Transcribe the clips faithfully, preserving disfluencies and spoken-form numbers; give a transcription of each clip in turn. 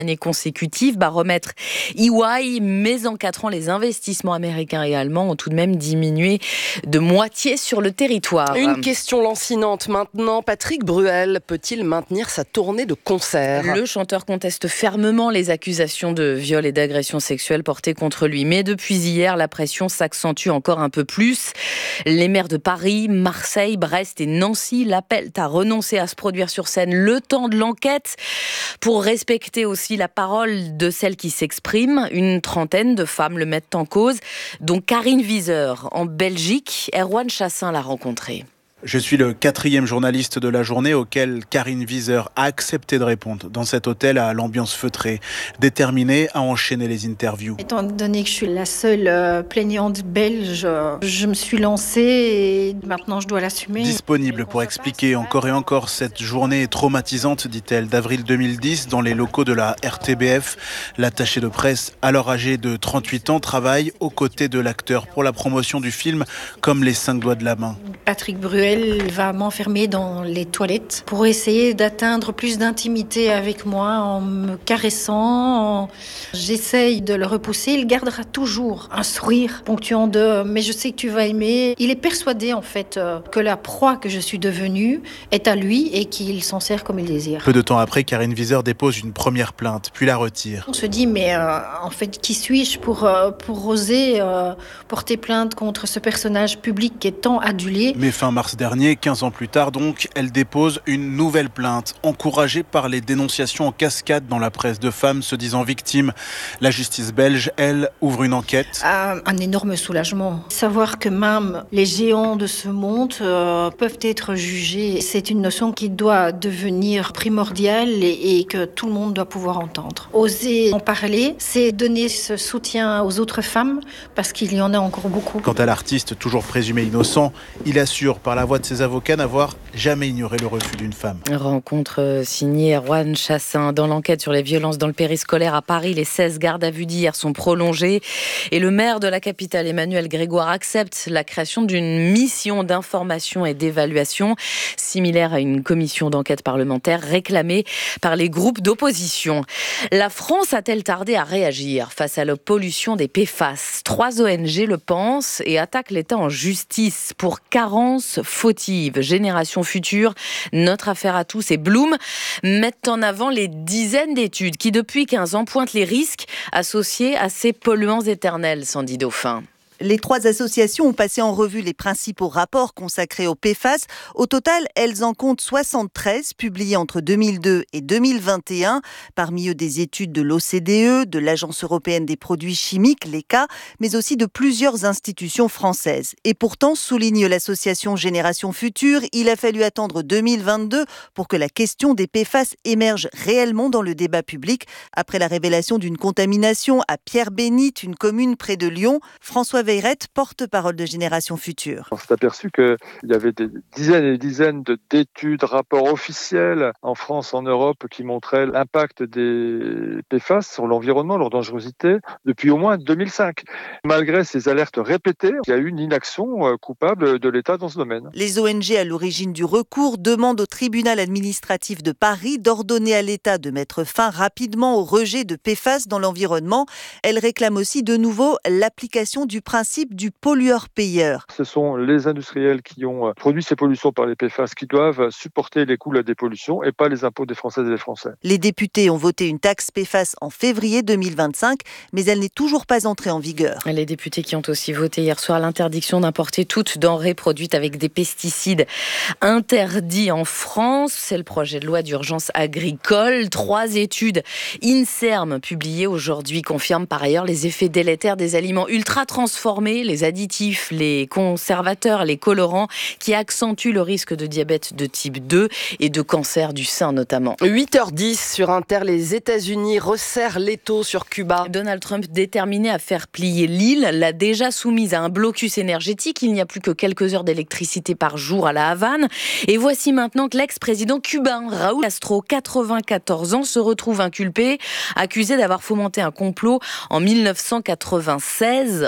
Année consécutive, baromètre E Y, mais en quatre ans, les investissements américains et allemands ont tout de même diminué de moitié sur le territoire. Une question lancinante maintenant. Patrick Bruel peut-il maintenir sa tournée de concerts ? Le chanteur conteste fermement les accusations de viol et d'agression sexuelle portées contre lui. Mais depuis hier, la pression s'accentue encore un peu plus. Les maires de Paris, Marseille, Brest et Nancy l'appellent à renoncer à se produire sur scène le temps de l'enquête pour respecter aussi la parole de celles qui s'expriment. Une trentaine de femmes le mettent en cause, dont Karine Wieser en Belgique. Erwan Chassin l'a rencontrée. Je suis le quatrième journaliste de la journée auquel Karine Wieser a accepté de répondre dans cet hôtel à l'ambiance feutrée, déterminée à enchaîner les interviews. Étant donné que je suis la seule euh, plaignante belge, euh, je me suis lancée et maintenant je dois l'assumer. Disponible pour expliquer encore et encore cette journée traumatisante, dit-elle, d'avril deux mille dix dans les locaux de la R T B F. L'attaché de presse, alors âgé de trente-huit ans, travaille aux côtés de l'acteur pour la promotion du film comme les cinq doigts de la main. Patrick Bruel va m'enfermer dans les toilettes pour essayer d'atteindre plus d'intimité avec moi en me caressant. En... J'essaye de le repousser. Il gardera toujours un sourire ponctuant de « mais je sais que tu vas aimer ». Il est persuadé en fait que la proie que je suis devenue est à lui et qu'il s'en sert comme il désire. Peu de temps après, Karine Wieser dépose une première plainte, puis la retire. On se dit mais euh, en fait qui suis-je pour, euh, pour oser euh, porter plainte contre ce personnage public qui est tant adulé. Mais fin mars dernier, quinze ans plus tard donc, elle dépose une nouvelle plainte, encouragée par les dénonciations en cascade dans la presse de femmes se disant victimes. La justice belge, elle, ouvre une enquête. Un, un énorme soulagement. Savoir que même les géants de ce monde euh, peuvent être jugés, c'est une notion qui doit devenir primordiale et, et que tout le monde doit pouvoir entendre. Oser en parler, c'est donner ce soutien aux autres femmes, parce qu'il y en a encore beaucoup. Quant à l'artiste, toujours présumé innocent, il assure par la voix de ses avocats n'avoir jamais ignoré le refus d'une femme. Rencontre signée Erwan Chassin. Dans l'enquête sur les violences dans le périscolaire à Paris, les seize gardes à vue d'hier sont prolongées et le maire de la capitale, Emmanuel Grégoire, accepte la création d'une mission d'information et d'évaluation similaire à une commission d'enquête parlementaire réclamée par les groupes d'opposition. La France a-t-elle tardé à réagir face à la pollution des P F A S ? Trois O N G le pensent et attaquent l'État en justice pour carence fautive. Génération Future, Notre Affaire à tous et Bloom mettent en avant les dizaines d'études qui, depuis quinze ans, pointent les risques associés à ces polluants éternels, Sandy Dauphin. Les trois associations ont passé en revue les principaux rapports consacrés aux P F A S. Au total, elles en comptent soixante-treize, publiés entre deux mille deux et deux mille vingt et un. Parmi eux, des études de l'O C D E, de l'Agence européenne des produits chimiques, l'E C A, mais aussi de plusieurs institutions françaises. Et pourtant, souligne l'association Génération Future, il a fallu attendre deux mille vingt-deux pour que la question des P F A S émerge réellement dans le débat public. Après la révélation d'une contamination à Pierre-Bénite, une commune près de Lyon, François Veyrette, porte-parole de Génération Future. On s'est aperçu qu'il y avait des dizaines et des dizaines d'études, rapports officiels en France, en Europe, qui montraient l'impact des P F A S sur l'environnement, leur dangerosité, depuis au moins deux mille cinq. Malgré ces alertes répétées, il y a eu une inaction coupable de l'État dans ce domaine. Les O N G à l'origine du recours demandent au tribunal administratif de Paris d'ordonner à l'État de mettre fin rapidement au rejet de P F A S dans l'environnement. Elles réclament aussi de nouveau l'application du principe du pollueur-payeur. Ce sont les industriels qui ont produit ces pollutions par les P F A S qui doivent supporter les coûts de la dépollution et pas les impôts des Françaises et des Français. Les députés ont voté une taxe P F A S en février deux mille vingt-cinq, mais elle n'est toujours pas entrée en vigueur. Les députés qui ont aussi voté hier soir l'interdiction d'importer toute denrée produite avec des pesticides interdits en France. C'est le projet de loi d'urgence agricole. Trois études INSERM publiées aujourd'hui confirment par ailleurs les effets délétères des aliments ultra transformés, les additifs, les conservateurs, les colorants qui accentuent le risque de diabète de type deux et de cancer du sein notamment. huit heures dix sur Inter, les États-Unis resserrent l'étau sur Cuba. Donald Trump déterminé à faire plier l'île, l'a déjà soumise à un blocus énergétique. Il n'y a plus que quelques heures d'électricité par jour à la Havane. Et voici maintenant que l'ex-président cubain Raúl Castro, quatre-vingt-quatorze ans, se retrouve inculpé, accusé d'avoir fomenté un complot en mille neuf cent quatre-vingt-seize en vue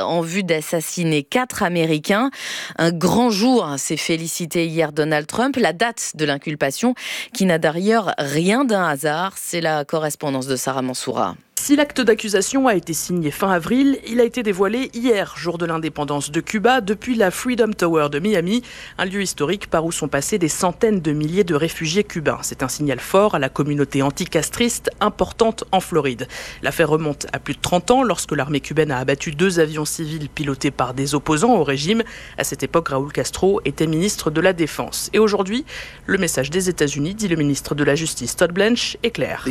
vue d'assassiner quatre Américains. Un grand jour, s'est félicité hier Donald Trump. La date de l'inculpation, qui n'a d'ailleurs rien d'un hasard, c'est la correspondance de Sarah Mansoura. Si l'acte d'accusation a été signé fin avril, il a été dévoilé hier, jour de l'indépendance de Cuba, depuis la Freedom Tower de Miami, un lieu historique par où sont passés des centaines de milliers de réfugiés cubains. C'est un signal fort à la communauté anticastriste importante en Floride. L'affaire remonte à plus de trente ans, lorsque l'armée cubaine a abattu deux avions civils pilotés par des opposants au régime. À cette époque, Raúl Castro était ministre de la Défense. Et aujourd'hui, le message des États-Unis, dit le ministre de la Justice Todd Blanche, est clair.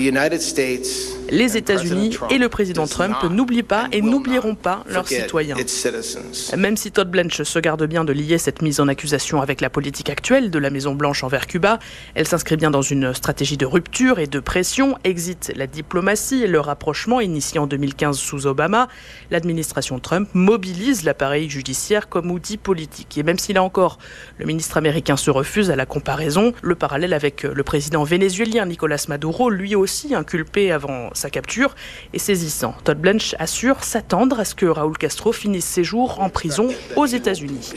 Les États-Unis et le président Trump n'oublient pas et n'oublieront pas leurs citoyens. Même si Todd Blanche se garde bien de lier cette mise en accusation avec la politique actuelle de la Maison-Blanche envers Cuba, elle s'inscrit bien dans une stratégie de rupture et de pression. Exit la diplomatie et le rapprochement initié en deux mille quinze sous Obama. L'administration Trump mobilise l'appareil judiciaire comme outil politique. Et même si là encore, le ministre américain se refuse à la comparaison, le parallèle avec le président vénézuélien Nicolás Maduro, lui aussi inculpé avant sa capture, est saisissant. Todd Blanche assure s'attendre à ce que Raúl Castro finisse ses jours en prison aux États-Unis.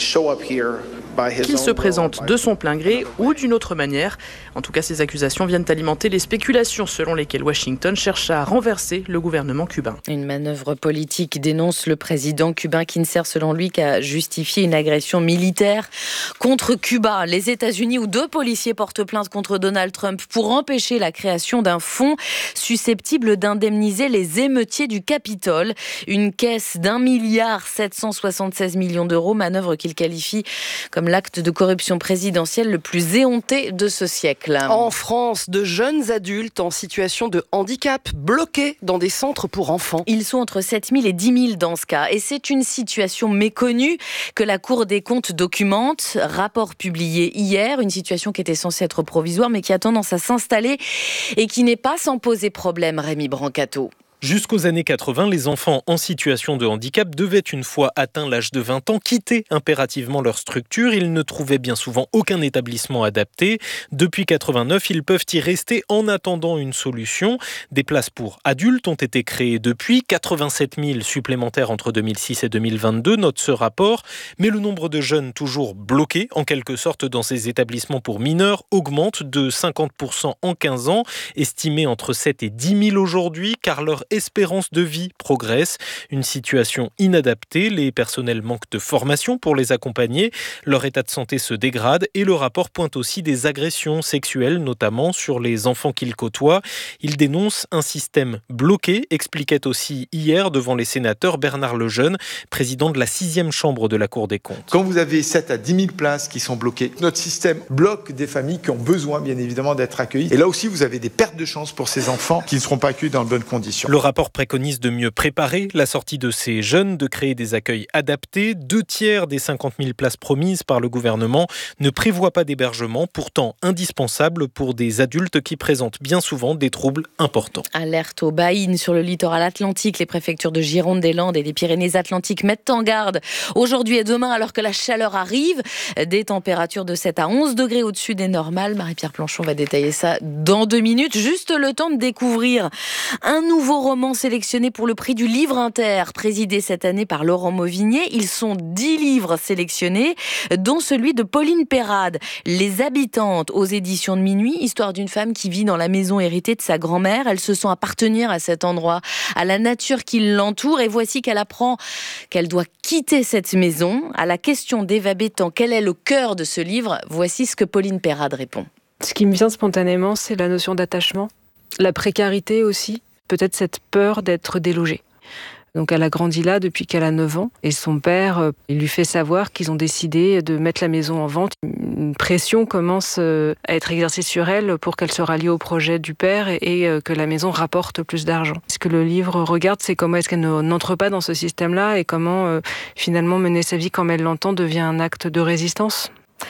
Qu'il se présente de son plein gré ou d'une autre manière. En tout cas, ces accusations viennent alimenter les spéculations selon lesquelles Washington cherche à renverser le gouvernement cubain. Une manœuvre politique, dénonce le président cubain, qui ne sert selon lui qu'à justifier une agression militaire contre Cuba. Les États-Unis, où deux policiers portent plainte contre Donald Trump pour empêcher la création d'un fonds susceptible d'indemniser les émeutiers du Capitole. Une caisse d'un milliard sept cent soixante-seize millions d'euros, manœuvre qu'il qualifie comme l'acte de corruption présidentielle le plus éhonté de ce siècle. En France, de jeunes adultes en situation de handicap bloqués dans des centres pour enfants. Ils sont entre sept mille et dix mille dans ce cas. Et c'est une situation méconnue que la Cour des comptes documente. Rapport publié hier, une situation qui était censée être provisoire mais qui a tendance à s'installer et qui n'est pas sans poser problème, Rémi Brancato. Jusqu'aux années quatre-vingts, les enfants en situation de handicap devaient, une fois atteint l'âge de vingt ans, quitter impérativement leur structure. Ils ne trouvaient bien souvent aucun établissement adapté. Depuis quatre-vingt-neuf, ils peuvent y rester en attendant une solution. Des places pour adultes ont été créées depuis, quatre-vingt-sept mille supplémentaires entre deux mille six et deux mille vingt-deux, note ce rapport. Mais le nombre de jeunes toujours bloqués, en quelque sorte, dans ces établissements pour mineurs, augmente de cinquante pour cent en quinze ans, estimé entre sept et dix mille aujourd'hui, car leur espérance de vie progresse. Une situation inadaptée, les personnels manquent de formation pour les accompagner, leur état de santé se dégrade et le rapport pointe aussi des agressions sexuelles, notamment sur les enfants qu'ils côtoient. Il dénonce un système bloqué, expliquait aussi hier devant les sénateurs Bernard Lejeune, président de la sixième chambre de la Cour des comptes. Quand vous avez sept à dix mille places qui sont bloquées, notre système bloque des familles qui ont besoin bien évidemment d'être accueillies. Et là aussi, vous avez des pertes de chance pour ces enfants qui ne seront pas accueillis dans de bonnes conditions. Le rapport préconise de mieux préparer la sortie de ces jeunes, de créer des accueils adaptés. Deux tiers des cinquante mille places promises par le gouvernement ne prévoient pas d'hébergement, pourtant indispensable pour des adultes qui présentent bien souvent des troubles importants. Alerte aux baïnes sur le littoral atlantique. Les préfectures de Gironde, des Landes et des Pyrénées-Atlantiques mettent en garde aujourd'hui et demain, alors que la chaleur arrive. Des températures de sept à onze degrés au-dessus des normales. Marie-Pierre Planchon va détailler ça dans deux minutes. Juste le temps de découvrir un nouveau roman sélectionnés pour le prix du Livre Inter, présidé cette année par Laurent Mauvigné. Ils sont dix livres sélectionnés, dont celui de Pauline Perrade, Les Habitantes, aux éditions de Minuit, histoire d'une femme qui vit dans la maison héritée de sa grand-mère. Elle se sent appartenir à cet endroit, à la nature qui l'entoure, et voici qu'elle apprend qu'elle doit quitter cette maison. À la question d'Eva Bétan, quel est le cœur de ce livre? Voici ce que Pauline Perrade répond. Ce qui me vient spontanément, c'est la notion d'attachement, la précarité aussi, peut-être cette peur d'être délogée. Donc elle a grandi là depuis qu'elle a neuf ans et son père il lui fait savoir qu'ils ont décidé de mettre la maison en vente. Une pression commence à être exercée sur elle pour qu'elle se rallie au projet du père et que la maison rapporte plus d'argent. Ce que le livre regarde, c'est comment est-ce qu'elle n'entre pas dans ce système-là et comment finalement mener sa vie comme elle l'entend devient un acte de résistance.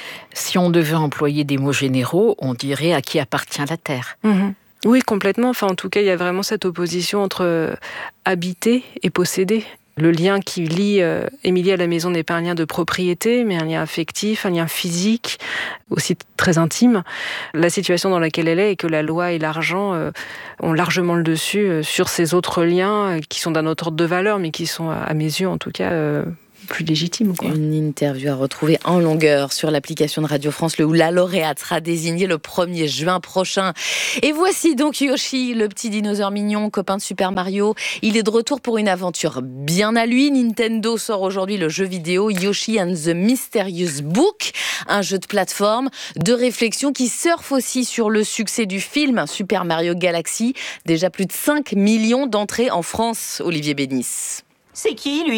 Si on devait employer des mots généraux, on dirait à qui appartient la terre. Mmh. Oui, complètement. Enfin, en tout cas, il y a vraiment cette opposition entre habiter et posséder. Le lien qui lie euh, Émilie à la maison n'est pas un lien de propriété, mais un lien affectif, un lien physique, aussi très intime. La situation dans laquelle elle est et que la loi et l'argent euh, ont largement le dessus euh, sur ces autres liens euh, qui sont d'un autre ordre de valeur, mais qui sont, à mes yeux en tout cas, euh, plus légitime, quoi. Une interview à retrouver en longueur sur l'application de Radio France, où la lauréate sera désignée le premier juin prochain. Et voici donc Yoshi, le petit dinosaure mignon, copain de Super Mario. Il est de retour pour une aventure bien à lui. Nintendo sort aujourd'hui le jeu vidéo Yoshi and the Mysterious Book, un jeu de plateforme, de réflexion qui surfe aussi sur le succès du film Super Mario Galaxy. Déjà plus de cinq millions d'entrées en France, Olivier Bénis. C'est qui, lui ?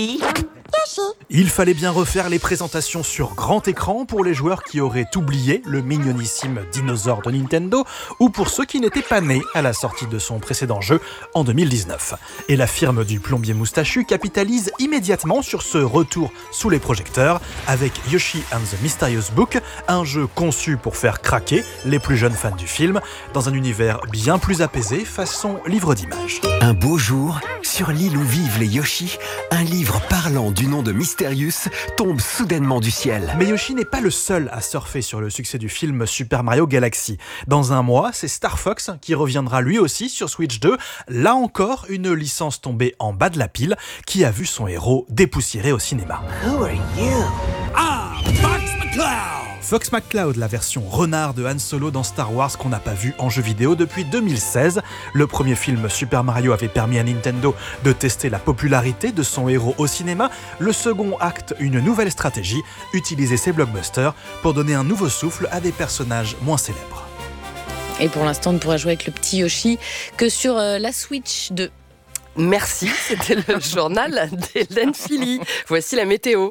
Il fallait bien refaire les présentations sur grand écran pour les joueurs qui auraient oublié le mignonissime dinosaure de Nintendo ou pour ceux qui n'étaient pas nés à la sortie de son précédent jeu en deux mille dix-neuf. Et la firme du plombier moustachu capitalise immédiatement sur ce retour sous les projecteurs avec Yoshi and the Mysterious Book, un jeu conçu pour faire craquer les plus jeunes fans du film dans un univers bien plus apaisé façon livre d'images. Un beau jour, sur l'île où vivent les Yoshi, un livre parlant du nom de Mysterious tombe soudainement du ciel. Mais Yoshi n'est pas le seul à surfer sur le succès du film Super Mario Galaxy. Dans un mois, c'est Star Fox qui reviendra lui aussi sur Switch deux. Là encore, une licence tombée en bas de la pile qui a vu son héros dépoussiéré au cinéma. Who are you? Ah, Fox McCloud! Fox McCloud, la version renard de Han Solo dans Star Wars qu'on n'a pas vu en jeu vidéo depuis deux mille seize. Le premier film Super Mario avait permis à Nintendo de tester la popularité de son héros au cinéma. Le second acte une nouvelle stratégie, utiliser ses blockbusters pour donner un nouveau souffle à des personnages moins célèbres. Et pour l'instant, on ne pourra jouer avec le petit Yoshi que sur euh, la Switch deux. Merci, c'était le journal d'Hélène Philly. Voici la météo.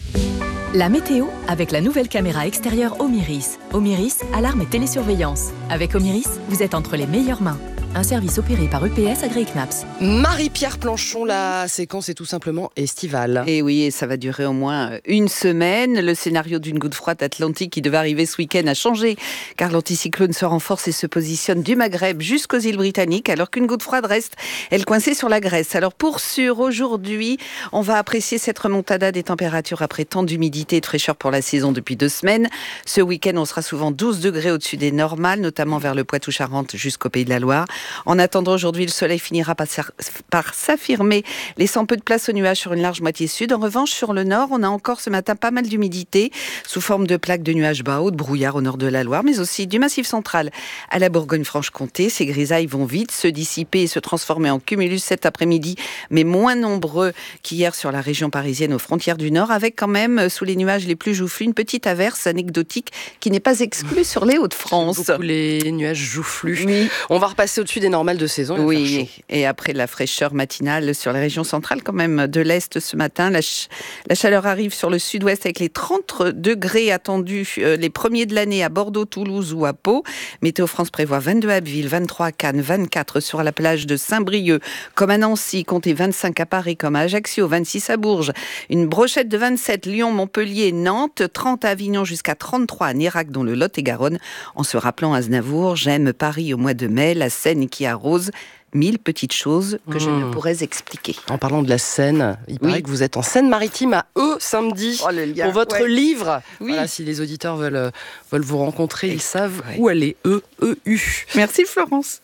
La météo avec la nouvelle caméra extérieure Omiris. Omiris, alarme et télésurveillance. Avec Omiris, vous êtes entre les meilleures mains. Un service opéré par U P S agréé C N A P S. Marie-Pierre Planchon, la séquence est tout simplement estivale. Et oui, et ça va durer au moins une semaine. Le scénario d'une goutte froide atlantique qui devait arriver ce week-end a changé, car l'anticyclone se renforce et se positionne du Maghreb jusqu'aux îles britanniques, alors qu'une goutte froide reste, elle, coincée sur la Grèce. Alors pour sûr, aujourd'hui, on va apprécier cette remontada des températures après tant d'humidité et de fraîcheur pour la saison depuis deux semaines. Ce week-end, on sera souvent douze degrés au-dessus des normales, notamment vers le Poitou-Charentes jusqu'au Pays de la Loire. En attendant, aujourd'hui, le soleil finira par, par s'affirmer, laissant peu de place aux nuages sur une large moitié sud. En revanche, sur le nord, on a encore ce matin pas mal d'humidité, sous forme de plaques de nuages bas, de brouillard au nord de la Loire, mais aussi du Massif central à la Bourgogne-Franche-Comté. Ces grisailles vont vite se dissiper et se transformer en cumulus cet après-midi, mais moins nombreux qu'hier sur la région parisienne aux frontières du nord, avec quand même, sous les nuages les plus joufflus, une petite averse anecdotique qui n'est pas exclue sur les Hauts-de-France. Beaucoup les nuages joufflus. Oui. On va repasser au-dessus des normales de saison. Oui, et après la fraîcheur matinale sur les régions centrales, quand même de l'Est ce matin, la, ch- la chaleur arrive sur le sud-ouest avec les trente degrés attendus, euh, les premiers de l'année à Bordeaux, Toulouse ou à Pau. Météo France prévoit vingt-deux à Abbeville, vingt-trois à Cannes, vingt-quatre sur la plage de Saint-Brieuc, comme à Nancy, comptez vingt-cinq à Paris, comme à Ajaccio, vingt-six à Bourges, une brochette de vingt-sept, Lyon, Montpellier, Nantes, trente à Avignon jusqu'à trente-trois à Nérac dans le Lot-et-Garonne, en se rappelant Aznavour, j'aime Paris au mois de mai, la Seine qui arrose, mille petites choses que mmh. je ne pourrais expliquer. En parlant de la Seine, il paraît oui. que vous êtes en Seine-Maritime à E samedi oh, pour votre ouais. livre. Oui. Voilà, si les auditeurs veulent, veulent vous rencontrer, ils savent ouais. où aller. E E U. Merci Florence.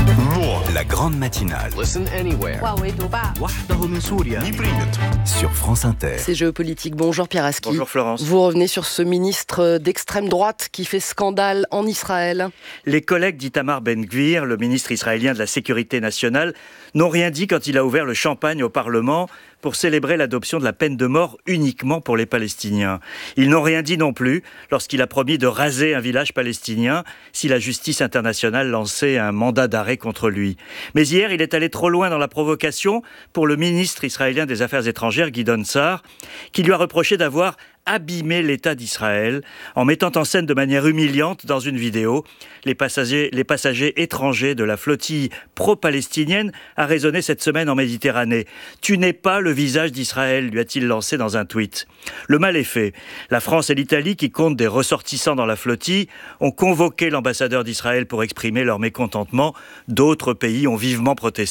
La grande matinale. Listen anywhere. Sur France Inter. C'est géopolitique. Bonjour Pierre Aski. Bonjour Florence. Vous revenez sur ce ministre d'extrême droite qui fait scandale en Israël. Les collègues d'Itamar Ben-Gvir, le ministre israélien de la Sécurité nationale, n'ont rien dit quand il a ouvert le champagne au Parlement pour célébrer l'adoption de la peine de mort uniquement pour les Palestiniens. Ils n'ont rien dit non plus lorsqu'il a promis de raser un village palestinien si la justice internationale lançait un mandat d'arrêt contre lui. Mais hier, il est allé trop loin dans la provocation pour le ministre israélien des Affaires étrangères, Gideon Sa'ar, qui lui a reproché d'avoir abîmer l'État d'Israël en mettant en scène de manière humiliante dans une vidéo les passagers, les passagers étrangers de la flottille pro-palestinienne a résonné cette semaine en Méditerranée. « Tu n'es pas le visage d'Israël », lui a-t-il lancé dans un tweet. Le mal est fait. La France et l'Italie, qui comptent des ressortissants dans la flottille, ont convoqué l'ambassadeur d'Israël pour exprimer leur mécontentement. D'autres pays ont vivement protesté.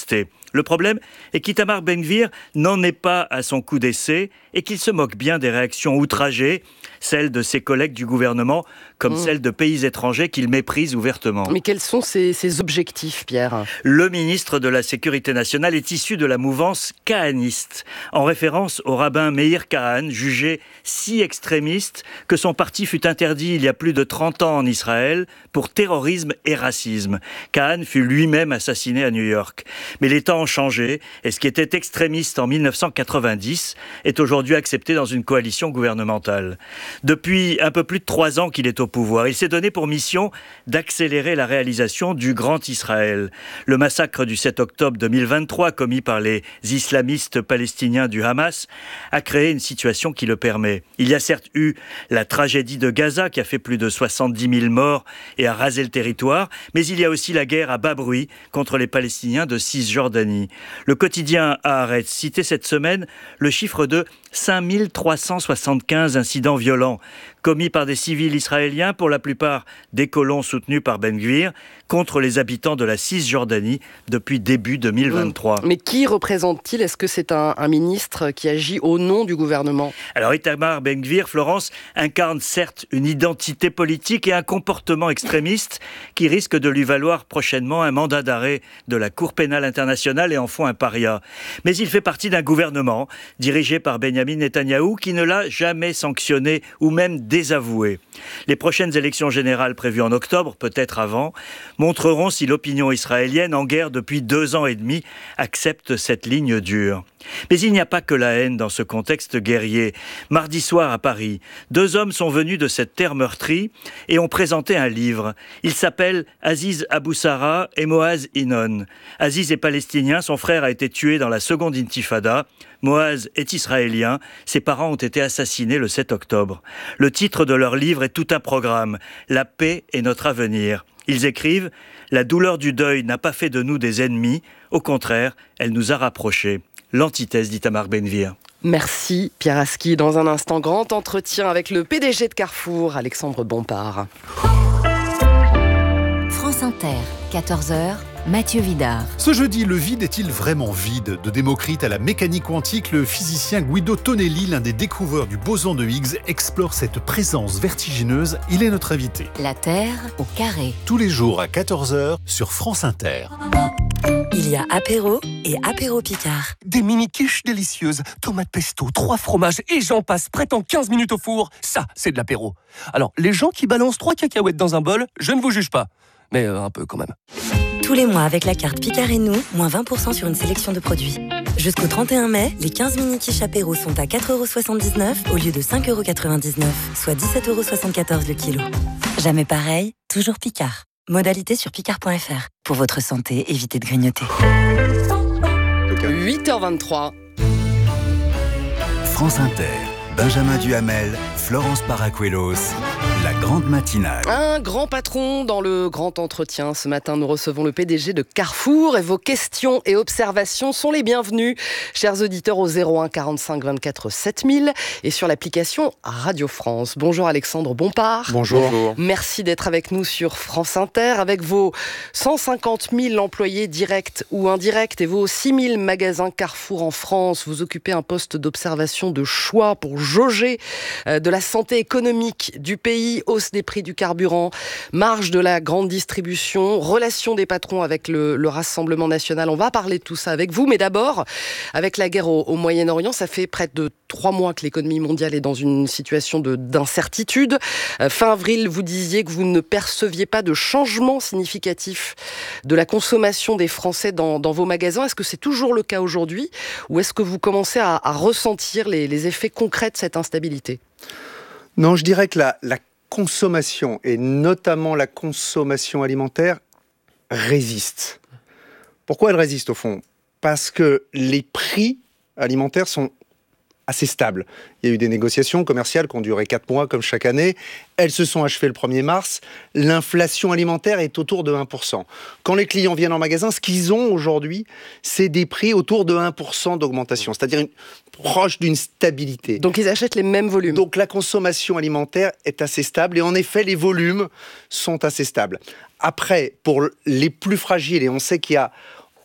Le problème est qu'Itamar Ben-Gvir n'en est pas à son coup d'essai et qu'il se moque bien des réactions outragées, celles de ses collègues du gouvernement, comme mmh. celles de pays étrangers qu'il méprise ouvertement. Mais quels sont ses, ses objectifs, Pierre ? Le ministre de la Sécurité nationale est issu de la mouvance kahaniste, en référence au rabbin Meir Kahan, jugé si extrémiste que son parti fut interdit il y a plus de trente ans en Israël pour terrorisme et racisme. Kahan fut lui-même assassiné à New York. Mais les temps ont changé et ce qui était extrémiste en mille neuf cent quatre-vingt-dix est aujourd'hui accepté dans une coalition gouvernementale. Depuis un peu plus de trois ans qu'il est au pouvoir, il s'est donné pour mission d'accélérer la réalisation du Grand Israël. Le massacre du sept octobre deux mille vingt-trois, commis par les islamistes palestiniens du Hamas, a créé une situation qui le permet. Il y a certes eu la tragédie de Gaza qui a fait plus de soixante-dix mille morts et a rasé le territoire, mais il y a aussi la guerre à bas bruit contre les Palestiniens de Cisjordanie. Le quotidien Haaretz citait cette semaine le chiffre de cinq mille trois cent soixante-quinze incidents violents commis par des civils israéliens, pour la plupart des colons soutenus par Ben-Gvir, contre les habitants de la Cisjordanie depuis début deux mille vingt-trois. Mais qui représente-t-il ? Est-ce que c'est un, un ministre qui agit au nom du gouvernement ? Alors Itamar Ben-Gvir, Florence, incarne certes une identité politique et un comportement extrémiste qui risque de lui valoir prochainement un mandat d'arrêt de la Cour pénale internationale et en font un paria. Mais il fait partie d'un gouvernement dirigé par Benyamin Netanyahou qui ne l'a jamais sanctionné ou même désavoué. Les prochaines élections générales prévues en octobre, peut-être avant, montreront si l'opinion israélienne, en guerre depuis deux ans et demi, accepte cette ligne dure. Mais il n'y a pas que la haine dans ce contexte guerrier. Mardi soir à Paris, deux hommes sont venus de cette terre meurtrie et ont présenté un livre. Il s'appelle Aziz Aboussara et Moaz Inon. Aziz est palestinien, son frère a été tué dans la seconde intifada. Moaz est israélien, ses parents ont été assassinés le sept octobre. Le titre de leur livre est tout un programme. La paix est notre avenir. Ils écrivent « La douleur du deuil n'a pas fait de nous des ennemis, au contraire, elle nous a rapprochés ». L'antithèse d'Itamar Ben-Gvir. Merci Pierre Aski. Dans un instant, grand entretien avec le P D G de Carrefour, Alexandre Bompard. France Inter, quatorze heures. Mathieu Vidard. Ce jeudi, le vide est-il vraiment vide ? De Démocrite à la mécanique quantique, le physicien Guido Tonelli, l'un des découvreurs du boson de Higgs, explore cette présence vertigineuse. Il est notre invité. La Terre au carré. Tous les jours à quatorze heures sur France Inter. Il y a apéro et apéro Picard. Des mini-quiches délicieuses, tomates pesto, trois fromages et j'en passe, prêt en quinze minutes au four. Ça, c'est de l'apéro. Alors, les gens qui balancent trois cacahuètes dans un bol, je ne vous juge pas. Mais euh, un peu quand même. Tous les mois avec la carte Picard et nous, moins vingt pour cent sur une sélection de produits. Jusqu'au trente et un mai, les quinze mini-quiches apéro sont à quatre euros soixante-dix-neuf au lieu de cinq euros quatre-vingt-dix-neuf, soit dix-sept euros soixante-quatorze le kilo. Jamais pareil, toujours Picard. Modalité sur picard point f r. Pour votre santé, évitez de grignoter. huit heures vingt-trois. France Inter, Benjamin Duhamel, Florence Paracuelos, la grande matinale. Un grand patron dans le grand entretien. Ce matin, nous recevons le P D G de Carrefour et vos questions et observations sont les bienvenues. Chers auditeurs, au zéro un quarante-cinq vingt-quatre sept mille et sur l'application Radio France. Bonjour Alexandre Bompard. Bonjour. Bonjour. Merci d'être avec nous sur France Inter. Avec vos cent cinquante mille employés directs ou indirects et vos six mille magasins Carrefour en France, vous occupez un poste d'observation de choix pour jauger de la santé économique du pays. Hausse des prix du carburant, marge de la grande distribution, relation des patrons avec le, le Rassemblement national. On va parler de tout ça avec vous, mais d'abord, avec la guerre au, au Moyen-Orient, ça fait près de trois mois que l'économie mondiale est dans une situation de, d'incertitude. Euh, fin avril, vous disiez que vous ne perceviez pas de changement significatif de la consommation des Français dans, dans vos magasins. Est-ce que c'est toujours le cas aujourd'hui ou est-ce que vous commencez à, à ressentir les, les effets concrets de cette instabilité ? Non, je dirais que la, la consommation, et notamment la consommation alimentaire, résiste. Pourquoi elle résiste au fond ? Parce que les prix alimentaires sont assez stables. Il y a eu des négociations commerciales qui ont duré quatre mois, comme chaque année. Elles se sont achevées le premier mars. L'inflation alimentaire est autour de un pour cent. Quand les clients viennent en magasin, ce qu'ils ont aujourd'hui, c'est des prix autour de un pour cent d'augmentation, c'est-à-dire une, proche d'une stabilité. Donc ils achètent les mêmes volumes. Donc la consommation alimentaire est assez stable et en effet, les volumes sont assez stables. Après, pour les plus fragiles, et on sait qu'il y a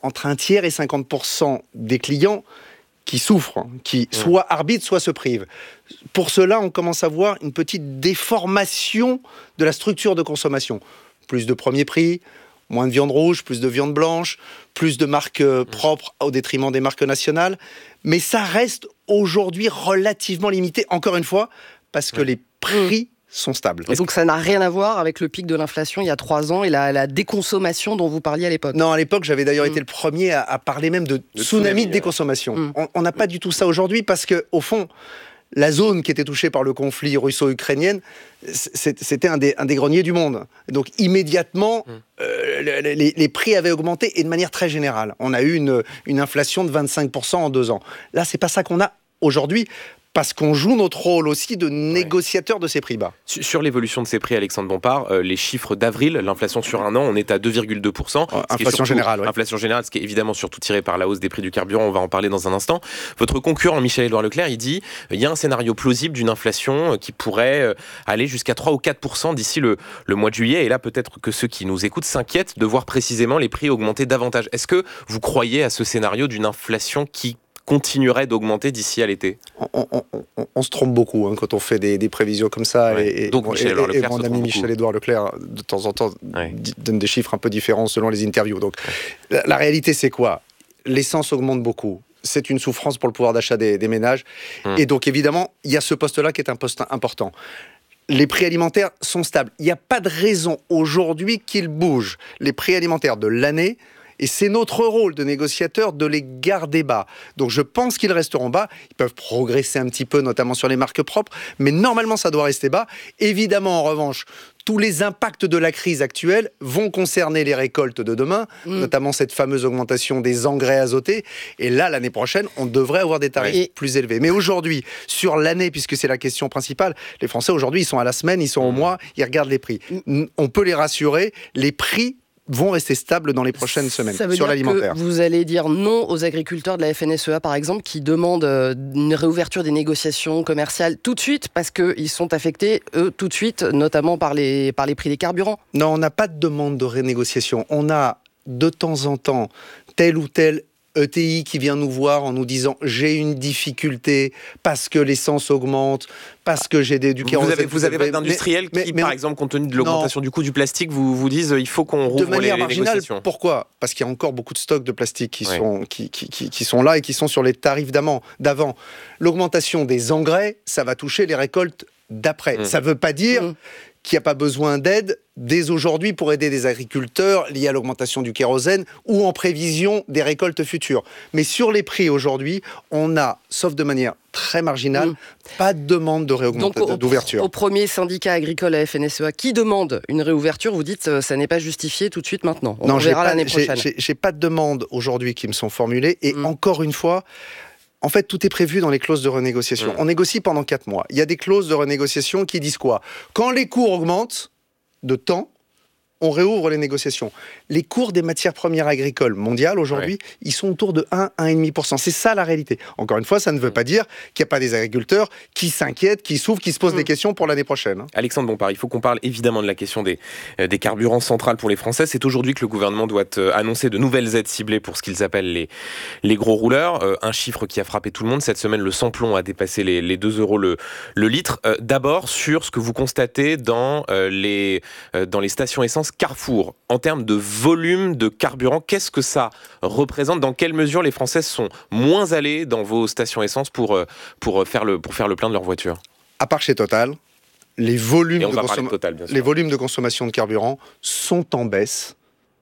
entre un tiers et cinquante pour cent des clients qui souffrent, qui mmh. soit arbitrent, soit se privent. Pour cela, on commence à voir une petite déformation de la structure de consommation. Plus de premier prix, moins de viande rouge, plus de viande blanche, plus de marques euh, propres au détriment des marques nationales. Mais ça reste aujourd'hui relativement limité, encore une fois, parce que mmh. les prix sont stables. Et donc ça n'a rien à voir avec le pic de l'inflation il y a trois ans et la, la déconsommation dont vous parliez à l'époque. Non, à l'époque, j'avais d'ailleurs mmh. été le premier à, à parler même de, de tsunami, tsunami de déconsommation. Mmh. On n'a pas du tout ça aujourd'hui parce que, au fond, la zone qui était touchée par le conflit russo-ukrainien, c'était un des, un des greniers du monde. Donc immédiatement, mmh. euh, les, les prix avaient augmenté et de manière très générale. On a eu une, une inflation de vingt-cinq pour cent en deux ans. Là, c'est pas ça qu'on a aujourd'hui. Parce qu'on joue notre rôle aussi de négociateur ouais. de ces prix bas. Sur l'évolution de ces prix, Alexandre Bompard, euh, les chiffres d'avril, l'inflation sur un an, on est à deux virgule deux pour cent. Ouais, inflation générale. Ouais. Inflation générale, ce qui est évidemment surtout tiré par la hausse des prix du carburant, on va en parler dans un instant. Votre concurrent, Michel-Édouard Leclerc, il dit il y a un scénario plausible d'une inflation qui pourrait aller jusqu'à trois ou quatre pour cent d'ici le, le mois de juillet. Et là, peut-être que ceux qui nous écoutent s'inquiètent de voir précisément les prix augmenter davantage. Est-ce que vous croyez à ce scénario d'une inflation qui continuerait d'augmenter d'ici à l'été? on, on, on, on se trompe beaucoup hein, quand on fait des, des prévisions comme ça. Ouais. Et, Donc, et, et, et, et mon ami Michel-Édouard Leclerc, de temps en temps, ouais. donne des chiffres un peu différents selon les interviews. Donc, ouais. la, la réalité, c'est quoi? L'essence augmente beaucoup. C'est une souffrance pour le pouvoir d'achat des, des ménages. Hum. Et donc, évidemment, il y a ce poste-là qui est un poste important. Les prix alimentaires sont stables. Il n'y a pas de raison aujourd'hui qu'ils bougent. Les prix alimentaires de l'année, et c'est notre rôle de négociateur de les garder bas. Donc je pense qu'ils resteront bas. Ils peuvent progresser un petit peu, notamment sur les marques propres, mais normalement ça doit rester bas. Évidemment, en revanche, tous les impacts de la crise actuelle vont concerner les récoltes de demain, mmh. notamment cette fameuse augmentation des engrais azotés. Et là, l'année prochaine, on devrait avoir des tarifs et... plus élevés. Mais aujourd'hui, sur l'année, puisque c'est la question principale, les Français aujourd'hui, ils sont à la semaine, ils sont au mois, ils regardent les prix. Mmh. On peut les rassurer, les prix vont rester stables dans les prochaines semaines Ça veut sur dire l'alimentaire. Que vous allez dire non aux agriculteurs de la F N S E A, par exemple, qui demandent une réouverture des négociations commerciales tout de suite, parce qu'ils sont affectés, eux, tout de suite, notamment par les, par les prix des carburants? Non, on n'a pas de demande de renégociation. On a, de temps en temps, tel ou tel E T I qui vient nous voir en nous disant j'ai une difficulté parce que l'essence augmente, parce que j'ai des, du kérosène. Vous avez, vous avez pas d'industriels qui, mais, mais, par exemple, compte tenu de l'augmentation non. du coût du plastique, vous vous disent il faut qu'on rouvre de manière les, marginale, les négociations. Pourquoi? Parce qu'il y a encore beaucoup de stocks de plastique qui, ouais. sont, qui, qui, qui, qui sont là et qui sont sur les tarifs d'avant. L'augmentation des engrais, ça va toucher les récoltes d'après. Mmh. Ça ne veut pas dire mmh. qu'il n'y a pas besoin d'aide dès aujourd'hui pour aider des agriculteurs liés à l'augmentation du kérosène ou en prévision des récoltes futures. Mais sur les prix aujourd'hui, on a, sauf de manière très marginale, mmh. pas de demande de réaugmentation, d'ouverture. Au premier syndicat agricole à F N S E A qui demande une réouverture, vous dites que ça n'est pas justifié tout de suite maintenant. On non, verra l'année prochaine. J'ai, j'ai pas de demande aujourd'hui qui me sont formulées et mmh. encore une fois, en fait, tout est prévu dans les clauses de renégociation. Mmh. On négocie pendant quatre mois. Il y a des clauses de renégociation qui disent quoi? Quand les cours augmentent de temps, on réouvre les négociations. Les cours des matières premières agricoles mondiales, aujourd'hui, ouais. ils sont autour de un à un virgule cinq pour cent. C'est ça la réalité. Encore une fois, ça ne veut pas dire qu'il n'y a pas des agriculteurs qui s'inquiètent, qui souffrent, qui se posent mmh. des questions pour l'année prochaine. Alexandre Bompard, il faut qu'on parle évidemment de la question des, euh, des carburants centrales pour les Français. C'est aujourd'hui que le gouvernement doit euh, annoncer de nouvelles aides ciblées pour ce qu'ils appellent les, les gros rouleurs. Euh, un chiffre qui a frappé tout le monde. Cette semaine, le sans-plomb a dépassé les, les deux euros le, le litre. Euh, d'abord, sur ce que vous constatez dans, euh, les, euh, dans les stations essence Carrefour. En termes de volume de carburant, qu'est-ce que ça représente? Dans quelle mesure les Français sont moins allés dans vos stations essence pour, pour, faire, le, pour faire le plein de leur voiture? À part chez Total, les volumes, de, consom- de, Total, les volumes de consommation de carburant sont en baisse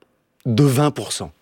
de vingt pour cent.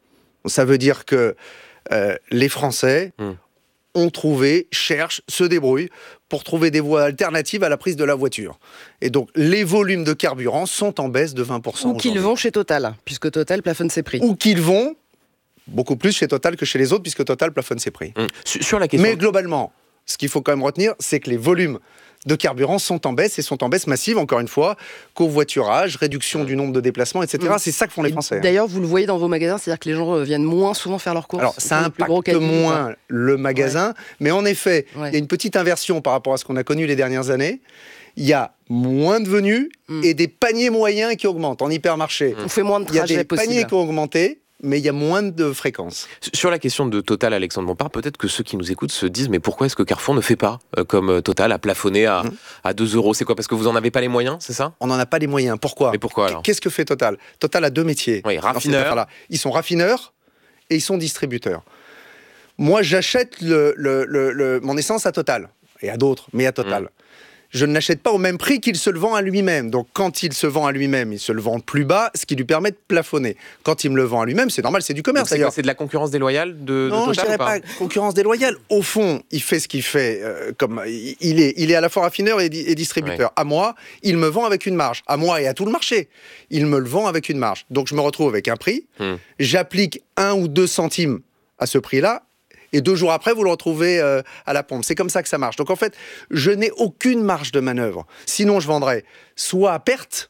Ça veut dire que euh, les Français mmh. ont trouvé, cherchent, se débrouillent pour trouver des voies alternatives à la prise de la voiture. Et donc, les volumes de carburant sont en baisse de vingt pour cent. Ou qu'ils vont chez Total, puisque Total plafonne ses prix. Ou qu'ils vont beaucoup plus chez Total que chez les autres, puisque Total plafonne ses prix. Mmh. Sur la question... Mais globalement, ce qu'il faut quand même retenir, c'est que les volumes de carburant sont en baisse et sont en baisse massive, encore une fois, covoiturage, réduction du nombre de déplacements, et cetera. Mmh. C'est ça que font les Français. D'ailleurs, vous le voyez dans vos magasins, c'est-à-dire que les gens viennent moins souvent faire leurs courses. Alors, ça impacte moins le magasin, ouais. mais en effet, il ouais. y a une petite inversion par rapport à ce qu'on a connu les dernières années. Il y a moins de venues mmh. et des paniers moyens qui augmentent en hypermarché. On fait moins de trajets possibles. Il y a des paniers qui ont augmenté, mais il y a moins de fréquences. Sur la question de Total, Alexandre Bompard, peut-être que ceux qui nous écoutent se disent mais pourquoi est-ce que Carrefour ne fait pas euh, comme Total, à plafonner à, mmh. à deux euros? C'est quoi? Parce que vous n'en avez pas les moyens, c'est ça? On n'en a pas les moyens. Pourquoi? Mais pourquoi alors? Qu'est-ce que fait Total? Total a deux métiers. Oui, raffineurs. Ils sont raffineurs et ils sont distributeurs. Moi, j'achète le, le, le, le, mon essence à Total, et à d'autres, mais à Total. Mmh. Je ne l'achète pas au même prix qu'il se le vend à lui-même. Donc, quand il se vend à lui-même, il se le vend plus bas, ce qui lui permet de plafonner. Quand il me le vend à lui-même, c'est normal, c'est du commerce. C'est, c'est de la concurrence déloyale de, non, de Total? Non, je dirais pas, pas concurrence déloyale. Au fond, il fait ce qu'il fait. Euh, comme il est, il est à la fois raffineur et, et distributeur. Ouais. À moi, il me vend avec une marge. À moi et à tout le marché, il me le vend avec une marge. Donc, je me retrouve avec un prix. Hum. J'applique un ou deux centimes à ce prix-là. Et deux jours après, vous le retrouvez euh, à la pompe. C'est comme ça que ça marche. Donc en fait, je n'ai aucune marge de manœuvre. Sinon, je vendrais soit à perte,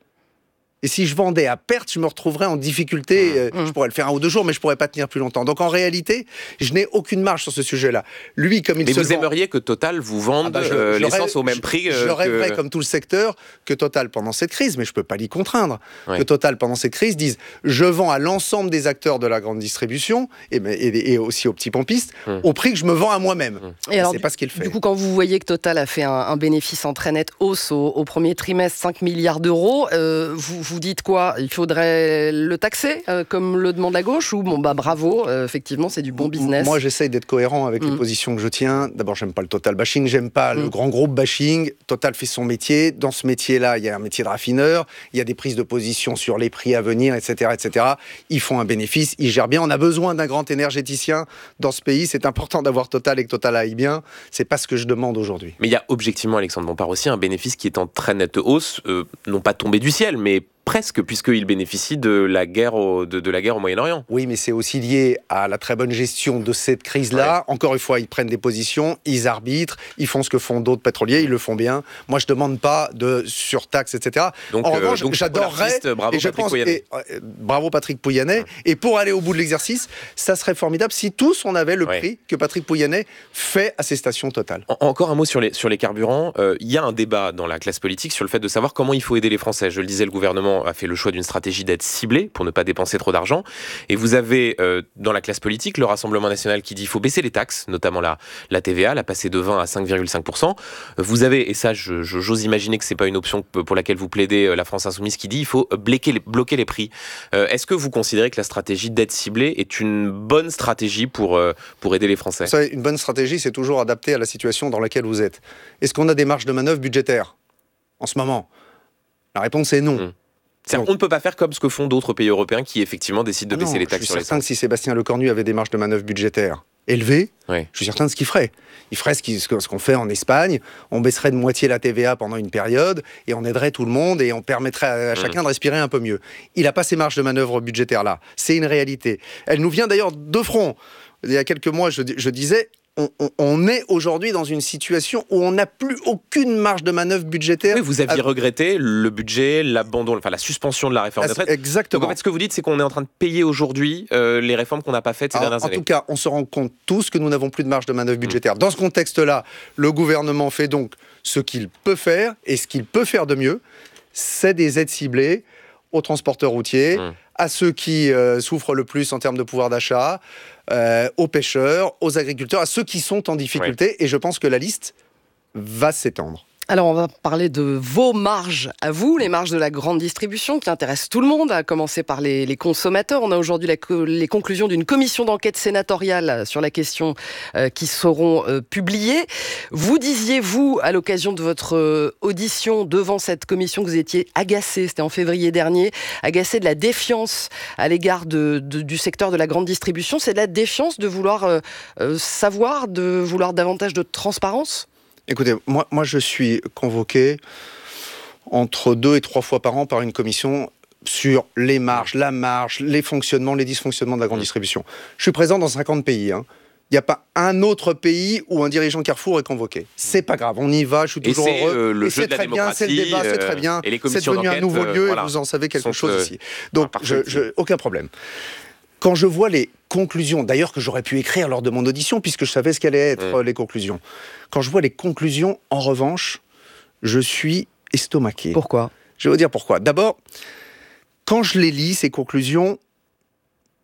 et si je vendais à perte, je me retrouverais en difficulté. Euh, mmh. Je pourrais le faire un ou deux jours, mais je pourrais pas tenir plus longtemps. Donc en réalité, je n'ai aucune marge sur ce sujet-là. Lui, comme il mais se vous vend... aimeriez que Total vous vende ah bah je, euh, je l'essence rêve, au même prix euh, Je, je rêverais, que... comme tout le secteur, que Total, pendant cette crise, mais je peux pas l'y contraindre, ouais. que Total, pendant cette crise, dise « Je vends à l'ensemble des acteurs de la grande distribution, et, et, et aussi aux petits pompistes, mmh. au prix que je me vends à moi-même. Mmh. » Et alors, c'est pas ce qu'il fait. Du coup, quand vous voyez que Total a fait un, un bénéfice en très nette hausse au, au premier trimestre, cinq milliards d'euros, euh, vous, vous dites quoi? Il faudrait le taxer, euh, comme le demande la gauche, ou bon bah bravo, euh, effectivement c'est du bon business? Moi j'essaye d'être cohérent avec mmh. les positions que je tiens. D'abord j'aime pas le Total bashing, j'aime pas mmh. le grand groupe bashing. Total fait son métier. Dans ce métier-là, il y a un métier de raffineur, il y a des prises de position sur les prix à venir, et cetera, et cetera. Ils font un bénéfice, ils gèrent bien. On a besoin d'un grand énergéticien dans ce pays. C'est important d'avoir Total et que Total aille bien. C'est pas ce que je demande aujourd'hui. Mais il y a objectivement, Alexandre Bompard, aussi un bénéfice qui est en très nette hausse, euh, non pas tombé du ciel, mais presque, puisqu'il bénéficie de la guerre au, de, de la guerre au Moyen-Orient. Oui, mais c'est aussi lié à la très bonne gestion de cette crise-là. Ouais. Encore une fois, ils prennent des positions, ils arbitrent, ils font ce que font d'autres pétroliers, ils le font bien. Moi, je ne demande pas de surtaxe, et cetera. Donc, en revanche, euh, donc, j'adorerais... Bravo, et je Patrick pense, Pouyanné. Et, euh, bravo Patrick Pouyanné. Ouais. Et pour aller au bout de l'exercice, ça serait formidable si tous on avait le ouais. prix que Patrick Pouyanné fait à ses stations Total. En, encore un mot sur les, sur les carburants. Il euh, y a un débat dans la classe politique sur le fait de savoir comment il faut aider les Français. Je le disais, le gouvernement a fait le choix d'une stratégie d'aide ciblée pour ne pas dépenser trop d'argent. Et vous avez euh, dans la classe politique le Rassemblement national qui dit qu'il faut baisser les taxes, notamment la, la T V A, la passer de vingt à cinq virgule cinq pour cent. Vous avez, et ça je, je, j'ose imaginer que ce n'est pas une option pour laquelle vous plaidez, la France Insoumise qui dit qu'il faut bloquer les, bloquer les prix. Euh, est-ce que vous considérez que la stratégie d'aide ciblée est une bonne stratégie pour, euh, pour aider les Français? Vous savez, une bonne stratégie, c'est toujours adapté à la situation dans laquelle vous êtes. Est-ce qu'on a des marges de manœuvre budgétaires en ce moment? La réponse est non. Mmh. Donc, on ne peut pas faire comme ce que font d'autres pays européens qui effectivement décident de ah baisser non, les taxes sur les. Je suis certain que si Sébastien Lecornu avait des marges de manœuvre budgétaires élevées, oui. je suis certain de ce qu'il ferait. Il ferait ce, qu'il, ce qu'on fait en Espagne, on baisserait de moitié la T V A pendant une période et on aiderait tout le monde et on permettrait à, à chacun mmh. de respirer un peu mieux. Il n'a pas ces marges de manœuvre budgétaires là, c'est une réalité. Elle nous vient d'ailleurs de front. Il y a quelques mois, je, je disais... On, on, on est aujourd'hui dans une situation où on n'a plus aucune marge de manœuvre budgétaire. Oui, vous aviez à... regretté le budget, l'abandon, enfin la suspension de la réforme des retraites. Exactement. Donc en fait, ce que vous dites, c'est qu'on est en train de payer aujourd'hui euh, les réformes qu'on n'a pas faites ces Alors, dernières en années. En tout cas, on se rend compte tous que nous n'avons plus de marge de manœuvre budgétaire. Mmh. Dans ce contexte-là, le gouvernement fait donc ce qu'il peut faire, et ce qu'il peut faire de mieux, c'est des aides ciblées aux transporteurs routiers, mmh. à ceux qui euh, souffrent le plus en termes de pouvoir d'achat, euh, aux pêcheurs, aux agriculteurs, à ceux qui sont en difficulté. Oui. Et je pense que la liste va s'étendre. Alors, on va parler de vos marges à vous, les marges de la grande distribution qui intéressent tout le monde, à commencer par les, les consommateurs. On a aujourd'hui la, les conclusions d'une commission d'enquête sénatoriale sur la question euh, qui seront euh, publiées. Vous disiez, vous, à l'occasion de votre euh, audition devant cette commission, que vous étiez agacé, c'était en février dernier, agacé de la défiance à l'égard de, de, du secteur de la grande distribution. C'est de la défiance de vouloir euh, euh, savoir, de vouloir davantage de transparence ? Écoutez, moi, moi je suis convoqué entre deux et trois fois par an par une commission sur les marges, la marge, les fonctionnements, les dysfonctionnements de la grande distribution. Je suis présent dans cinquante pays. Hein. Il n'y a pas un autre pays où un dirigeant Carrefour est convoqué. C'est pas grave, on y va, je suis toujours et c'est, heureux. Euh, le et jeu c'est de la très bien, c'est le débat, c'est très bien. Et les c'est devenu un nouveau lieu euh, voilà, et vous en savez quelque chose euh, ici. Donc, je, je, aucun problème. Quand je vois les conclusions, d'ailleurs que j'aurais pu écrire lors de mon audition, puisque je savais ce qu'allaient être mmh. les conclusions. Quand je vois les conclusions, en revanche, je suis estomaqué. Pourquoi ? Je vais vous dire pourquoi. D'abord, quand je les lis, ces conclusions,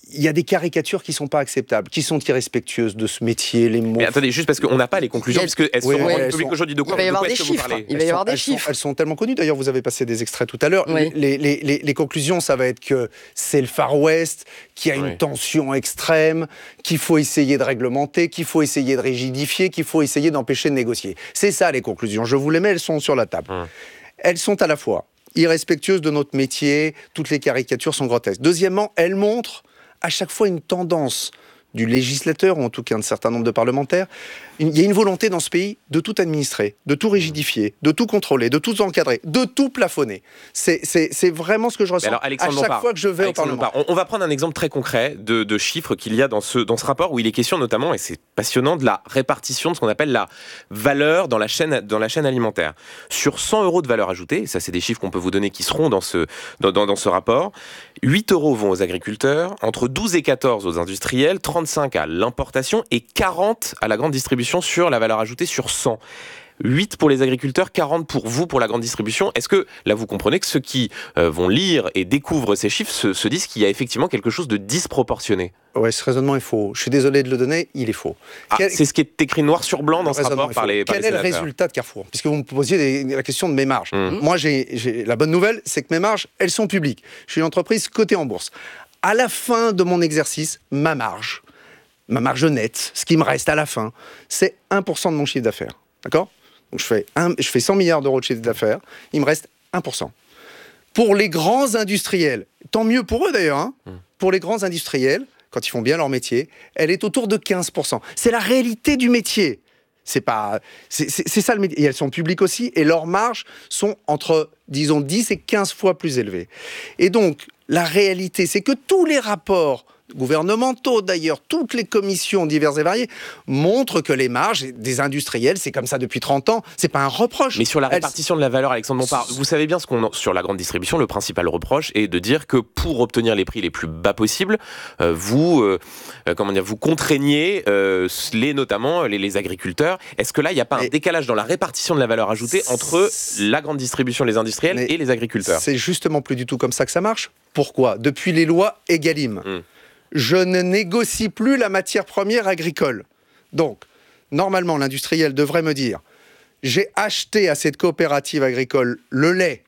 il y a des caricatures qui ne sont pas acceptables, qui sont irrespectueuses de ce métier, les mots. Mais attendez, juste parce qu'on n'a pas les conclusions, parce qu'elles oui, sont oui, rendues publiques aujourd'hui. De quoi, il va y de avoir quoi des est-ce que vous chiffres. parlez Il va y avoir des elles chiffres. Sont, elles sont tellement connues. D'ailleurs, vous avez passé des extraits tout à l'heure. Oui. Les, les, les, les conclusions, ça va être que c'est le Far West, qu'il y a une oui. tension extrême, qu'il faut essayer de réglementer, qu'il faut essayer de rigidifier, qu'il faut essayer d'empêcher de négocier. C'est ça les conclusions. Je vous les mets, elles sont sur la table. Hum. Elles sont à la fois irrespectueuses de notre métier, toutes les caricatures sont grotesques. Deuxièmement, elles montrent à chaque fois une tendance du législateur, ou en tout cas un certain nombre de parlementaires. Il y a une volonté dans ce pays de tout administrer, de tout rigidifier, de tout contrôler, de tout encadrer, de tout plafonner. C'est, c'est, c'est vraiment ce que je ressens alors, à chaque Bompard, fois que je vais Alexandre au Parlement. On, on va prendre un exemple très concret de, de chiffres qu'il y a dans ce, dans ce rapport où il est question notamment, et c'est passionnant, de la répartition de ce qu'on appelle la valeur dans la chaîne, dans la chaîne alimentaire. Sur cent euros de valeur ajoutée, et ça c'est des chiffres qu'on peut vous donner qui seront dans ce, dans, dans, dans ce rapport, huit euros vont aux agriculteurs, entre douze et quatorze aux industriels, trente-cinq à l'importation et quarante à la grande distribution sur la valeur ajoutée sur cent. huit pour les agriculteurs, quarante pour vous, pour la grande distribution. Est-ce que, là, vous comprenez que ceux qui euh, vont lire et découvrent ces chiffres se, se disent qu'il y a effectivement quelque chose de disproportionné ? Ouais, ce raisonnement est faux. Je suis désolé de le donner, il est faux. Ah, Quel... C'est ce qui est écrit noir sur blanc dans ce rapport par les, par Quel les est le résultat de Carrefour ? Puisque vous me posiez des, la question de mes marges. Mmh. Moi, j'ai, j'ai, la bonne nouvelle, c'est que mes marges, elles sont publiques. Je suis une entreprise cotée en bourse. À la fin de mon exercice, ma marge, ma marge nette, ce qui me reste à la fin, c'est un pour cent de mon chiffre d'affaires. D'accord ? Donc je fais, un, je fais cent milliards d'euros de chiffre d'affaires, il me reste un pour cent. Pour les grands industriels, tant mieux pour eux d'ailleurs, hein, mmh. pour les grands industriels, quand ils font bien leur métier, elle est autour de quinze pour cent. C'est la réalité du métier. C'est, pas, c'est, c'est, c'est ça le métier. Et elles sont publiques aussi, et leurs marges sont entre, disons, dix et quinze fois plus élevées. Et donc, la réalité, c'est que tous les rapports gouvernementaux d'ailleurs, toutes les commissions diverses et variées montrent que les marges des industriels, c'est comme ça depuis trente ans, c'est pas un reproche. Mais sur la répartition Elles... de la valeur, Alexandre Bompard, vous savez bien ce qu'on sur la grande distribution, le principal reproche est de dire que pour obtenir les prix les plus bas possibles, euh, vous euh, comment dire, vous contraignez euh, les notamment les, les agriculteurs. Est-ce que là il n'y a pas Mais... un décalage dans la répartition de la valeur ajoutée entre la grande distribution, les industriels Mais et les agriculteurs ? C'est justement plus du tout comme ça que ça marche. Pourquoi ? Depuis les lois Egalim. Hum. Je ne négocie plus la matière première agricole. Donc, normalement, l'industriel devrait me dire « J'ai acheté à cette coopérative agricole le lait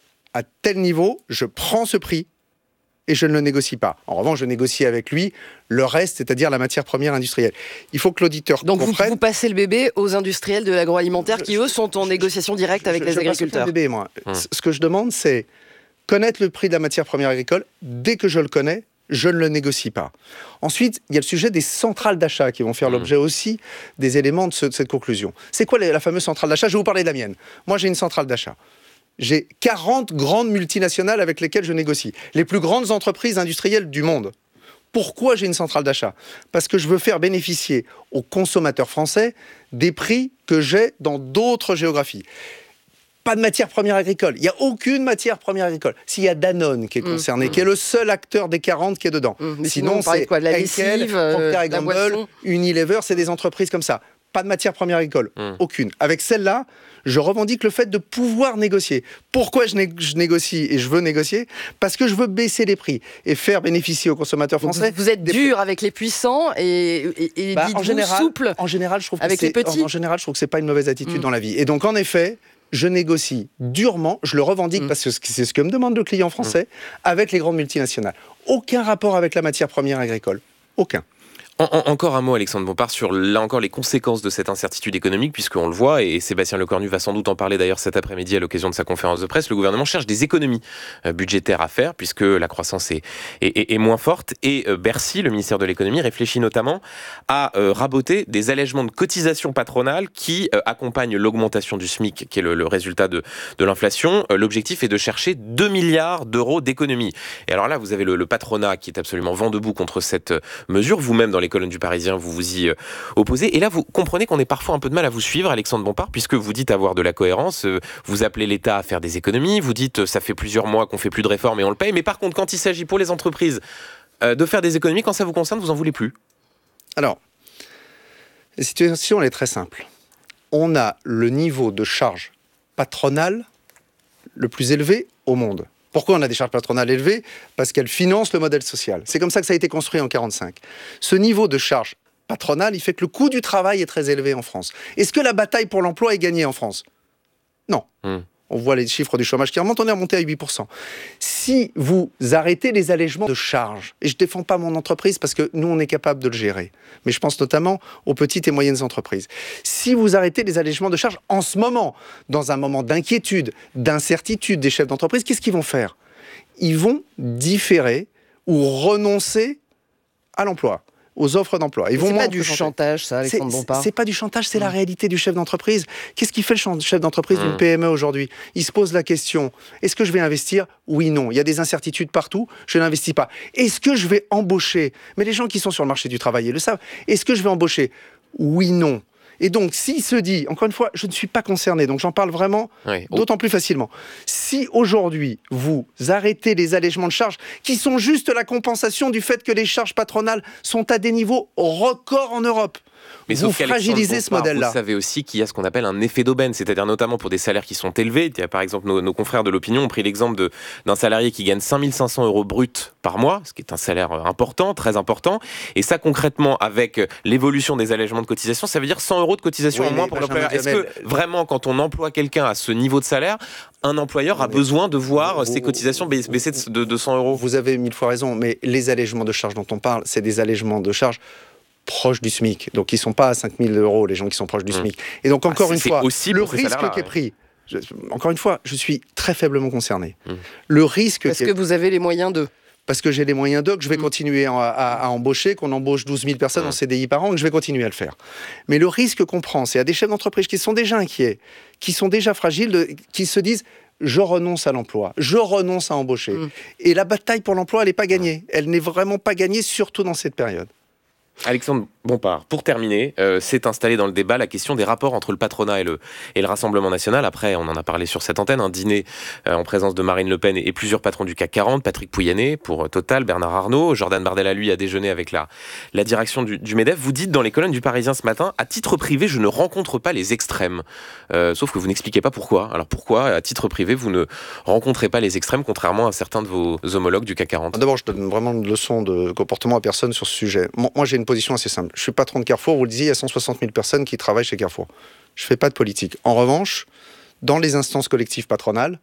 à tel niveau, je prends ce prix et je ne le négocie pas. » En revanche, je négocie avec lui le reste, c'est-à-dire la matière première industrielle. Il faut que l'auditeur Donc comprenne... Donc, vous, vous passez le bébé aux industriels de l'agroalimentaire je, qui, eux, sont en je, négociation directe je, avec je, les je agriculteurs. Le bébé, moi. Hum. Ce que je demande, c'est connaître le prix de la matière première agricole. Dès que je le connais, je ne le négocie pas. Ensuite, il y a le sujet des centrales d'achat qui vont faire mmh. l'objet aussi des éléments de, ce, de cette conclusion. C'est quoi la, la fameuse centrale d'achat ? Je vais vous parler de la mienne. Moi, j'ai une centrale d'achat. J'ai quarante grandes multinationales avec lesquelles je négocie. Les plus grandes entreprises industrielles du monde. Pourquoi j'ai une centrale d'achat ? Parce que je veux faire bénéficier aux consommateurs français des prix que j'ai dans d'autres géographies. Pas de matière première agricole. Il n'y a aucune matière première agricole. S'il y a Danone qui est concerné, mmh. qui est le seul acteur des quarante qui est dedans. Mmh. Mais sinon, sinon c'est quoi, de la lessive, Henkel, Procter et Gamble, boisson. Unilever, c'est des entreprises comme ça. Pas de matière première agricole. Mmh. Aucune. Avec celle-là, je revendique le fait de pouvoir négocier. Pourquoi je, né- je négocie et je veux négocier ? Parce que je veux baisser les prix et faire bénéficier aux consommateurs français. Vous, vous êtes dur prix. Avec les puissants et, et, et bah, dites-vous en général, souple en général, je trouve avec que les petits. En, en général, je trouve que c'est pas une mauvaise attitude mmh. dans la vie. Et donc, en effet, je négocie durement, je le revendique mmh. parce que c'est ce que me demande le client français, mmh. avec les grandes multinationales. Aucun rapport avec la matière première agricole. Aucun. En, en, encore un mot, Alexandre Bompard, sur là encore les conséquences de cette incertitude économique, puisqu'on le voit, et Sébastien Lecornu va sans doute en parler d'ailleurs cet après-midi à l'occasion de sa conférence de presse, le gouvernement cherche des économies euh, budgétaires à faire, puisque la croissance est, est, est, est moins forte, et euh, Bercy, le ministère de l'économie, réfléchit notamment à euh, raboter des allègements de cotisations patronales qui euh, accompagnent l'augmentation du SMIC, qui est le, le résultat de, de l'inflation. Euh, l'objectif est de chercher deux milliards d'euros d'économies. Et alors là, vous avez le, le patronat qui est absolument vent debout contre cette mesure, vous-même dans les colonnes du Parisien, vous vous y euh, opposez. Et là, vous comprenez qu'on ait parfois un peu de mal à vous suivre, Alexandre Bompard, puisque vous dites avoir de la cohérence, euh, vous appelez l'État à faire des économies, vous dites euh, ça fait plusieurs mois qu'on fait plus de réformes et on le paye, mais par contre, quand il s'agit pour les entreprises euh, de faire des économies, quand ça vous concerne, vous en voulez plus. Alors, la situation, elle est très simple. On a le niveau de charge patronale le plus élevé au monde. Pourquoi on a des charges patronales élevées ? Parce qu'elles financent le modèle social. C'est comme ça que ça a été construit en mille neuf cent quarante-cinq. Ce niveau de charge patronale, il fait que le coût du travail est très élevé en France. Est-ce que la bataille pour l'emploi est gagnée en France ? Non. Mmh. On voit les chiffres du chômage qui remontent, on est remonté à huit pour cent. Si vous arrêtez les allègements de charges, et je ne défends pas mon entreprise parce que nous, on est capable de le gérer, mais je pense notamment aux petites et moyennes entreprises. Si vous arrêtez les allègements de charges en ce moment, dans un moment d'inquiétude, d'incertitude des chefs d'entreprise, qu'est-ce qu'ils vont faire ? Ils vont différer ou renoncer à l'emploi, aux offres d'emploi. Ils vont c'est moins pas du chantage, ça, Alexandre Bompard. C'est pas du chantage, c'est mmh. la réalité du chef d'entreprise. Qu'est-ce qui fait le chef d'entreprise mmh. d'une P M E aujourd'hui ? Il se pose la question, est-ce que je vais investir ? Oui, non. Il y a des incertitudes partout, je n'investis pas. Est-ce que je vais embaucher ? Mais les gens qui sont sur le marché du travail, ils le savent. Est-ce que je vais embaucher ? Oui, non. Et donc, s'il se dit, encore une fois, je ne suis pas concerné, donc j'en parle vraiment oui. d'autant plus facilement. Si aujourd'hui, vous arrêtez les allègements de charges, qui sont juste la compensation du fait que les charges patronales sont à des niveaux records en Europe, Mais vous fragilisez ce modèle-là. Vous savez aussi qu'il y a ce qu'on appelle un effet d'aubaine, c'est-à-dire notamment pour des salaires qui sont élevés. Il y a, par exemple, nos, nos confrères de l'opinion ont pris l'exemple de, d'un salarié qui gagne cinq mille cinq cents euros bruts par mois, ce qui est un salaire important, très important. Et ça, concrètement, avec l'évolution des allègements de cotisation, ça veut dire cent euros de cotisation oui, en moins pour l'employeur. Est-ce que vraiment, quand on emploie quelqu'un à ce niveau de salaire, un employeur a besoin de voir vous, ses cotisations baisser de, de cent euros ? Vous avez mille fois raison, mais les allègements de charges dont on parle, c'est des allègements de charges proches du SMIC. Donc, ils ne sont pas à cinq mille euros, les gens qui sont proches du mmh. SMIC. Et donc, encore ah, une fois, le risque qui est pris, je, encore une fois, je suis très faiblement concerné. Mmh. Le risque... Parce que est... vous avez les moyens d'eux. Parce que j'ai les moyens d'eux, que je vais mmh. continuer à, à, à embaucher, qu'on embauche douze mille personnes mmh. en C D I par an, que je vais continuer à le faire. Mais le risque qu'on prend, c'est à des chefs d'entreprise qui sont déjà inquiets, qui sont déjà fragiles, de, qui se disent... je renonce à l'emploi, je renonce à embaucher. Mmh. Et la bataille pour l'emploi, elle n'est pas gagnée. Elle n'est vraiment pas gagnée, surtout dans cette période. Alexandre Bompard, pour terminer, euh, s'est installée dans le débat la question des rapports entre le patronat et le, et le Rassemblement national. Après, on en a parlé sur cette antenne, un dîner euh, en présence de Marine Le Pen et, et plusieurs patrons du C A C quarante, Patrick Pouyanné pour Total, Bernard Arnault, Jordan Bardella, lui, a déjeuné avec la, la direction du, du MEDEF. Vous dites dans les colonnes du Parisien ce matin, à titre privé, je ne rencontre pas les extrêmes. Euh, sauf que vous n'expliquez pas pourquoi. Alors pourquoi, à titre privé, vous ne rencontrez pas les extrêmes, contrairement à certains de vos homologues du C A C quarante ? D'abord, je donne vraiment une leçon de comportement à personne sur ce sujet. Moi, j'ai une position assez simple. Je suis patron de Carrefour, vous le disiez, il y a cent soixante mille personnes qui travaillent chez Carrefour. Je ne fais pas de politique. En revanche, dans les instances collectives patronales,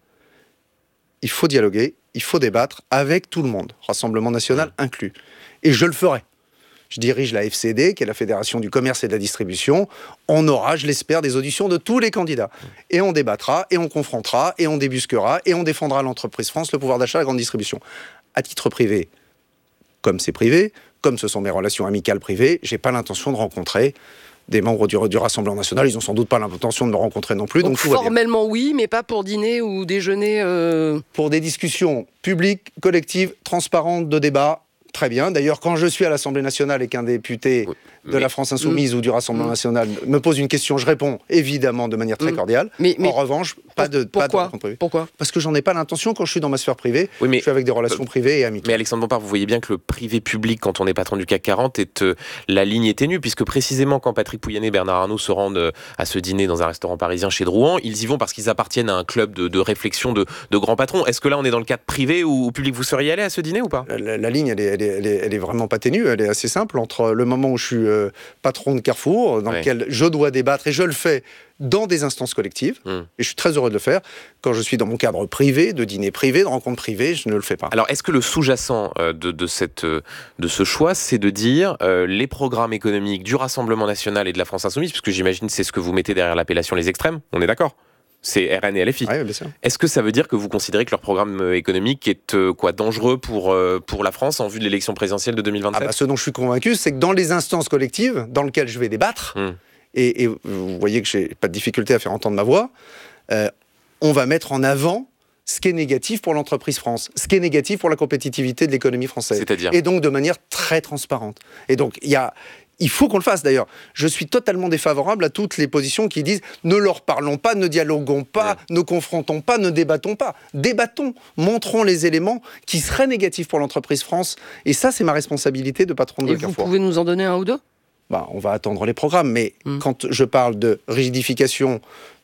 il faut dialoguer, il faut débattre avec tout le monde, Rassemblement national inclus. Et je le ferai. Je dirige la F C D, qui est la Fédération du commerce et de la distribution. On aura, je l'espère, des auditions de tous les candidats. Et on débattra, et on confrontera, et on débusquera, et on défendra l'entreprise France, le pouvoir d'achat, la grande distribution. À titre privé, comme c'est privé, comme ce sont mes relations amicales privées, j'ai pas l'intention de rencontrer des membres du, du Rassemblement national. Ils ont sans doute pas l'intention de me rencontrer non plus. Donc, donc formellement oui, mais pas pour dîner ou déjeuner. Euh... Pour des discussions publiques, collectives, transparentes, de débat. Très bien. D'ailleurs, quand je suis à l'Assemblée nationale et qu'un député oui, de mais... la France Insoumise mmh. ou du Rassemblement mmh. national me pose une question, je réponds évidemment de manière très mmh. cordiale. Mais, mais... En revanche, pas de Pourquoi pas de rencontre privée. Pourquoi Parce que j'en ai pas l'intention quand je suis dans ma sphère privée. Oui, mais... Je suis avec des relations euh, privées et amicales. Mais Alexandre Bompard, vous voyez bien que le privé-public, quand on est patron du C A C quarante, est, euh, la ligne est ténue, puisque précisément quand Patrick Pouyanné et Bernard Arnault se rendent euh, à ce dîner dans un restaurant parisien chez Drouan, ils y vont parce qu'ils appartiennent à un club de, de réflexion de, de grands patrons. Est-ce que là, on est dans le cadre privé ou public ? Vous seriez allé à ce dîner ou pas ? la, la, la ligne, elle est, elle, est, elle, est, elle est vraiment pas ténue, elle est assez simple. Entre le moment où je suis euh, patron de Carrefour, dans ouais. lequel je dois débattre, et je le fais dans des instances collectives, mmh. et je suis très heureux de le faire. Quand je suis dans mon cadre privé, de dîner privé, de rencontres privées, je ne le fais pas. Alors, est-ce que le sous-jacent euh, de, de, cette, euh, de ce choix, c'est de dire euh, les programmes économiques du Rassemblement national et de la France Insoumise, puisque j'imagine c'est ce que vous mettez derrière l'appellation les extrêmes, on est d'accord ? C'est R N et L F I. Oui, bien sûr. Est-ce que ça veut dire que vous considérez que leur programme économique est euh, quoi, dangereux pour, euh, pour la France en vue de l'élection présidentielle de deux mille vingt-sept ? Ah bah, ce dont je suis convaincu, c'est que dans les instances collectives dans lesquelles je vais débattre, mmh. et, et vous voyez que j'ai pas de difficulté à faire entendre ma voix, euh, on va mettre en avant ce qui est négatif pour l'entreprise France, ce qui est négatif pour la compétitivité de l'économie française. C'est-à-dire ? Et donc de manière très transparente. Et donc il y a... Il faut qu'on le fasse d'ailleurs. Je suis totalement défavorable à toutes les positions qui disent ne leur parlons pas, ne dialoguons pas, ouais. ne confrontons pas, ne débattons pas. Débattons, montrons les éléments qui seraient négatifs pour l'entreprise France. Et ça, c'est ma responsabilité de patron de Et Carrefour. Vous pouvez nous en donner un ou deux ? Bah, on va attendre les programmes. Mais mmh. quand je parle de rigidification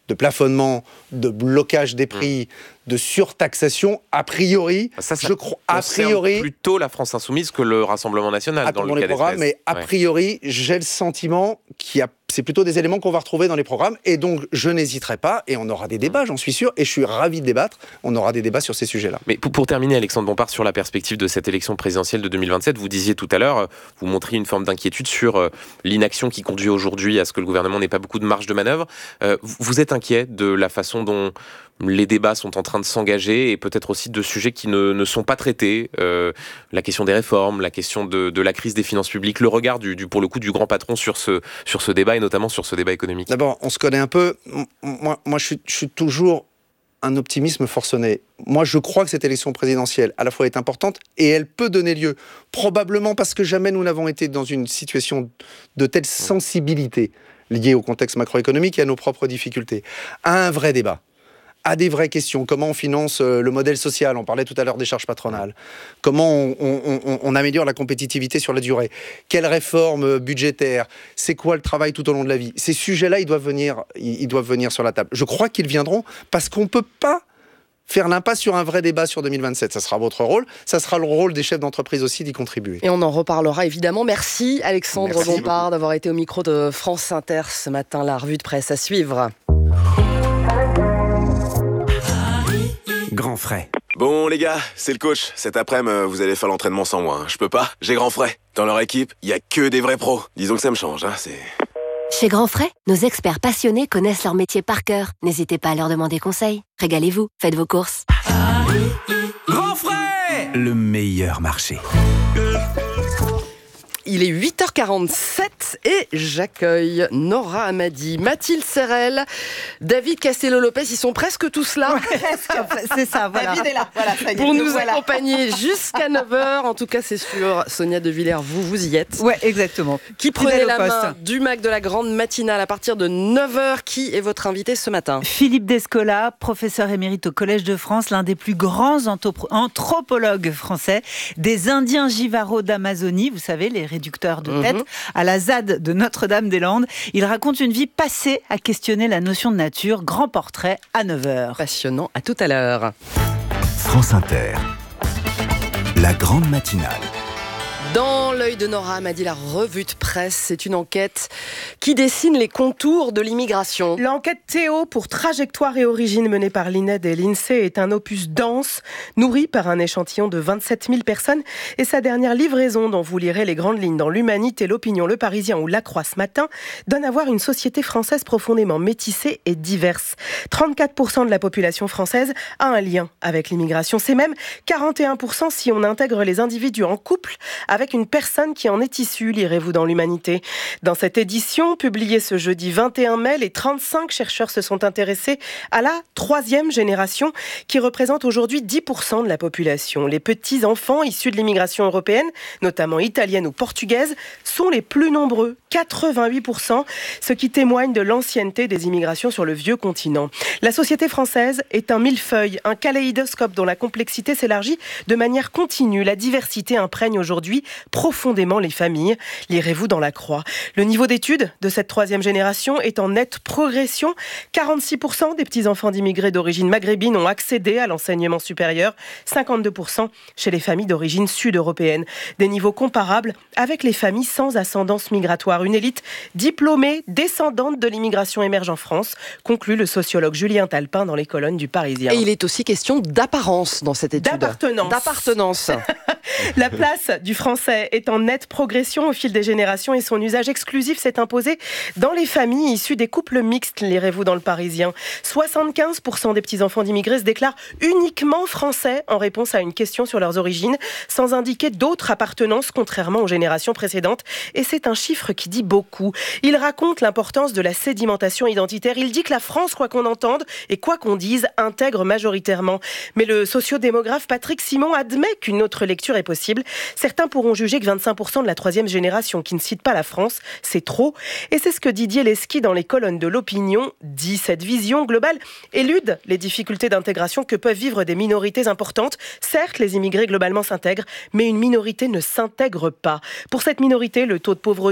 de plafonnement, de blocage des prix, mmh. de surtaxation, a priori, ça, ça je crois, a priori, plutôt la France Insoumise que le Rassemblement National dans le cas les programmes, d'espèce. Mais a priori, ouais. j'ai le sentiment qu'il y a, c'est plutôt des éléments qu'on va retrouver dans les programmes, et donc je n'hésiterai pas, et on aura des débats, j'en suis sûr, et je suis ravi de débattre. On aura des débats sur ces sujets-là. Mais pour, pour terminer, Alexandre Bompard, sur la perspective de cette élection présidentielle de deux mille vingt-sept, vous disiez tout à l'heure, vous montriez une forme d'inquiétude sur euh, l'inaction qui conduit aujourd'hui à ce que le gouvernement n'ait pas beaucoup de marge de manœuvre. Euh, vous êtes inquiet de la façon dont les débats sont en train de s'engager et peut-être aussi de sujets qui ne, ne sont pas traités, euh, la question des réformes, la question de, de la crise des finances publiques, le regard du, du, pour le coup du grand patron sur ce, sur ce débat et notamment sur ce débat économique. D'abord, on se connaît un peu. Moi, moi je, suis, je suis toujours un optimisme forcené. Moi, je crois que cette élection présidentielle, à la fois, est importante et elle peut donner lieu, probablement parce que jamais nous n'avons été dans une situation de telle sensibilité liée au contexte macroéconomique et à nos propres difficultés, à un vrai débat, à des vraies questions. Comment on finance le modèle social ? On parlait tout à l'heure des charges patronales. Comment on, on, on, on améliore la compétitivité sur la durée ? Quelles réformes budgétaires ? C'est quoi le travail tout au long de la vie ? Ces sujets-là, ils doivent venir, ils doivent venir sur la table. Je crois qu'ils viendront parce qu'on ne peut pas faire l'impasse sur un vrai débat sur deux mille vingt-sept. Ça sera votre rôle. Ça sera le rôle des chefs d'entreprise aussi d'y contribuer. Et on en reparlera évidemment. Merci Alexandre Merci Bompard beaucoup. d'avoir été au micro de France Inter ce matin. La revue de presse à suivre. Grand frais. Bon les gars, c'est le coach. Cet après-midi, vous allez faire l'entraînement sans moi. Hein. Je peux pas, j'ai grand frais. Dans leur équipe, il y a que des vrais pros. Disons que ça me change, hein, c'est... Chez Grand Frais, nos experts passionnés connaissent leur métier par cœur. N'hésitez pas à leur demander conseil. Régalez-vous, faites vos courses. Grand frais, le meilleur marché. Il est huit heures quarante-sept et j'accueille Nora Hamadi, Mathilde Serrel, David Castello-Lopez. Ils sont presque tous là. Ouais, c'est ça, voilà. David est là. Voilà, ça y est, pour nous voilà. accompagner jusqu'à neuf heures. En tout cas, c'est sûr. Sonia De Villers, vous, vous y êtes. Ouais, exactement. Qui prenait la main du Mac de la grande matinale à partir de neuf heures. Qui est votre invité ce matin ? Philippe Descola, professeur émérite au Collège de France, l'un des plus grands anthropologues français, des Indiens Jivaro d'Amazonie, vous savez, les réducteurs de tête, mmh. à la Z A D de Notre-Dame-des-Landes. Il raconte une vie passée à questionner la notion de nature. Grand portrait à neuf heures. Passionnant, à tout à l'heure. France Inter, la grande matinale. Dans l'œil de Nora Hamadi, la revue de presse, c'est une enquête qui dessine les contours de l'immigration. L'enquête Théo pour trajectoire et origine menée par l'I N E D et l'INSEE est un opus dense, nourri par un échantillon de vingt-sept mille personnes. Et sa dernière livraison, dont vous lirez les grandes lignes dans l'Humanité, l'Opinion, Le Parisien ou La Croix ce matin, donne à voir une société française profondément métissée et diverse. trente-quatre pour cent de la population française a un lien avec l'immigration. C'est même quarante et un pour cent si on intègre les individus en couple avec avec une personne qui en est issue, lirez-vous dans l'Humanité. Dans cette édition, publiée ce jeudi vingt et un mai, les trente-cinq chercheurs se sont intéressés à la troisième génération, qui représente aujourd'hui dix pour cent de la population. Les petits-enfants issus de l'immigration européenne, notamment italienne ou portugaise, sont les plus nombreux, quatre-vingt-huit pour cent, ce qui témoigne de l'ancienneté des immigrations sur le vieux continent. La société française est un millefeuille, un kaléidoscope dont la complexité s'élargit de manière continue. La diversité imprègne aujourd'hui profondément les familles. Lirez-vous dans La Croix. Le niveau d'études de cette troisième génération est en nette progression. quarante-six pour cent des petits-enfants d'immigrés d'origine maghrébine ont accédé à l'enseignement supérieur, cinquante-deux pour cent chez les familles d'origine sud-européenne. Des niveaux comparables avec les familles sans ascendance migratoire. Une élite diplômée, descendante de l'immigration émerge en France, conclut le sociologue Julien Talpin dans les colonnes du Parisien. Et il est aussi question d'apparence dans cette étude. D'appartenance. D'appartenance. La place du français est en nette progression au fil des générations et son usage exclusif s'est imposé dans les familles issues des couples mixtes, lirez-vous dans le Parisien. soixante-quinze pour cent des petits-enfants d'immigrés se déclarent uniquement français en réponse à une question sur leurs origines, sans indiquer d'autres appartenances contrairement aux générations précédentes. Et c'est un chiffre qui dit beaucoup. Il raconte l'importance de la sédimentation identitaire. Il dit que la France, quoi qu'on entende et quoi qu'on dise, intègre majoritairement. Mais le sociodémographe Patrick Simon admet qu'une autre lecture est possible. Certains pourront juger que vingt-cinq pour cent de la troisième génération qui ne cite pas la France, c'est trop. Et c'est ce que Didier Lesky dans les colonnes de l'Opinion dit. Cette vision globale élude les difficultés d'intégration que peuvent vivre des minorités importantes. Certes, les immigrés globalement s'intègrent, mais une minorité ne s'intègre pas. Pour cette minorité, le taux de pauvreté, le chômage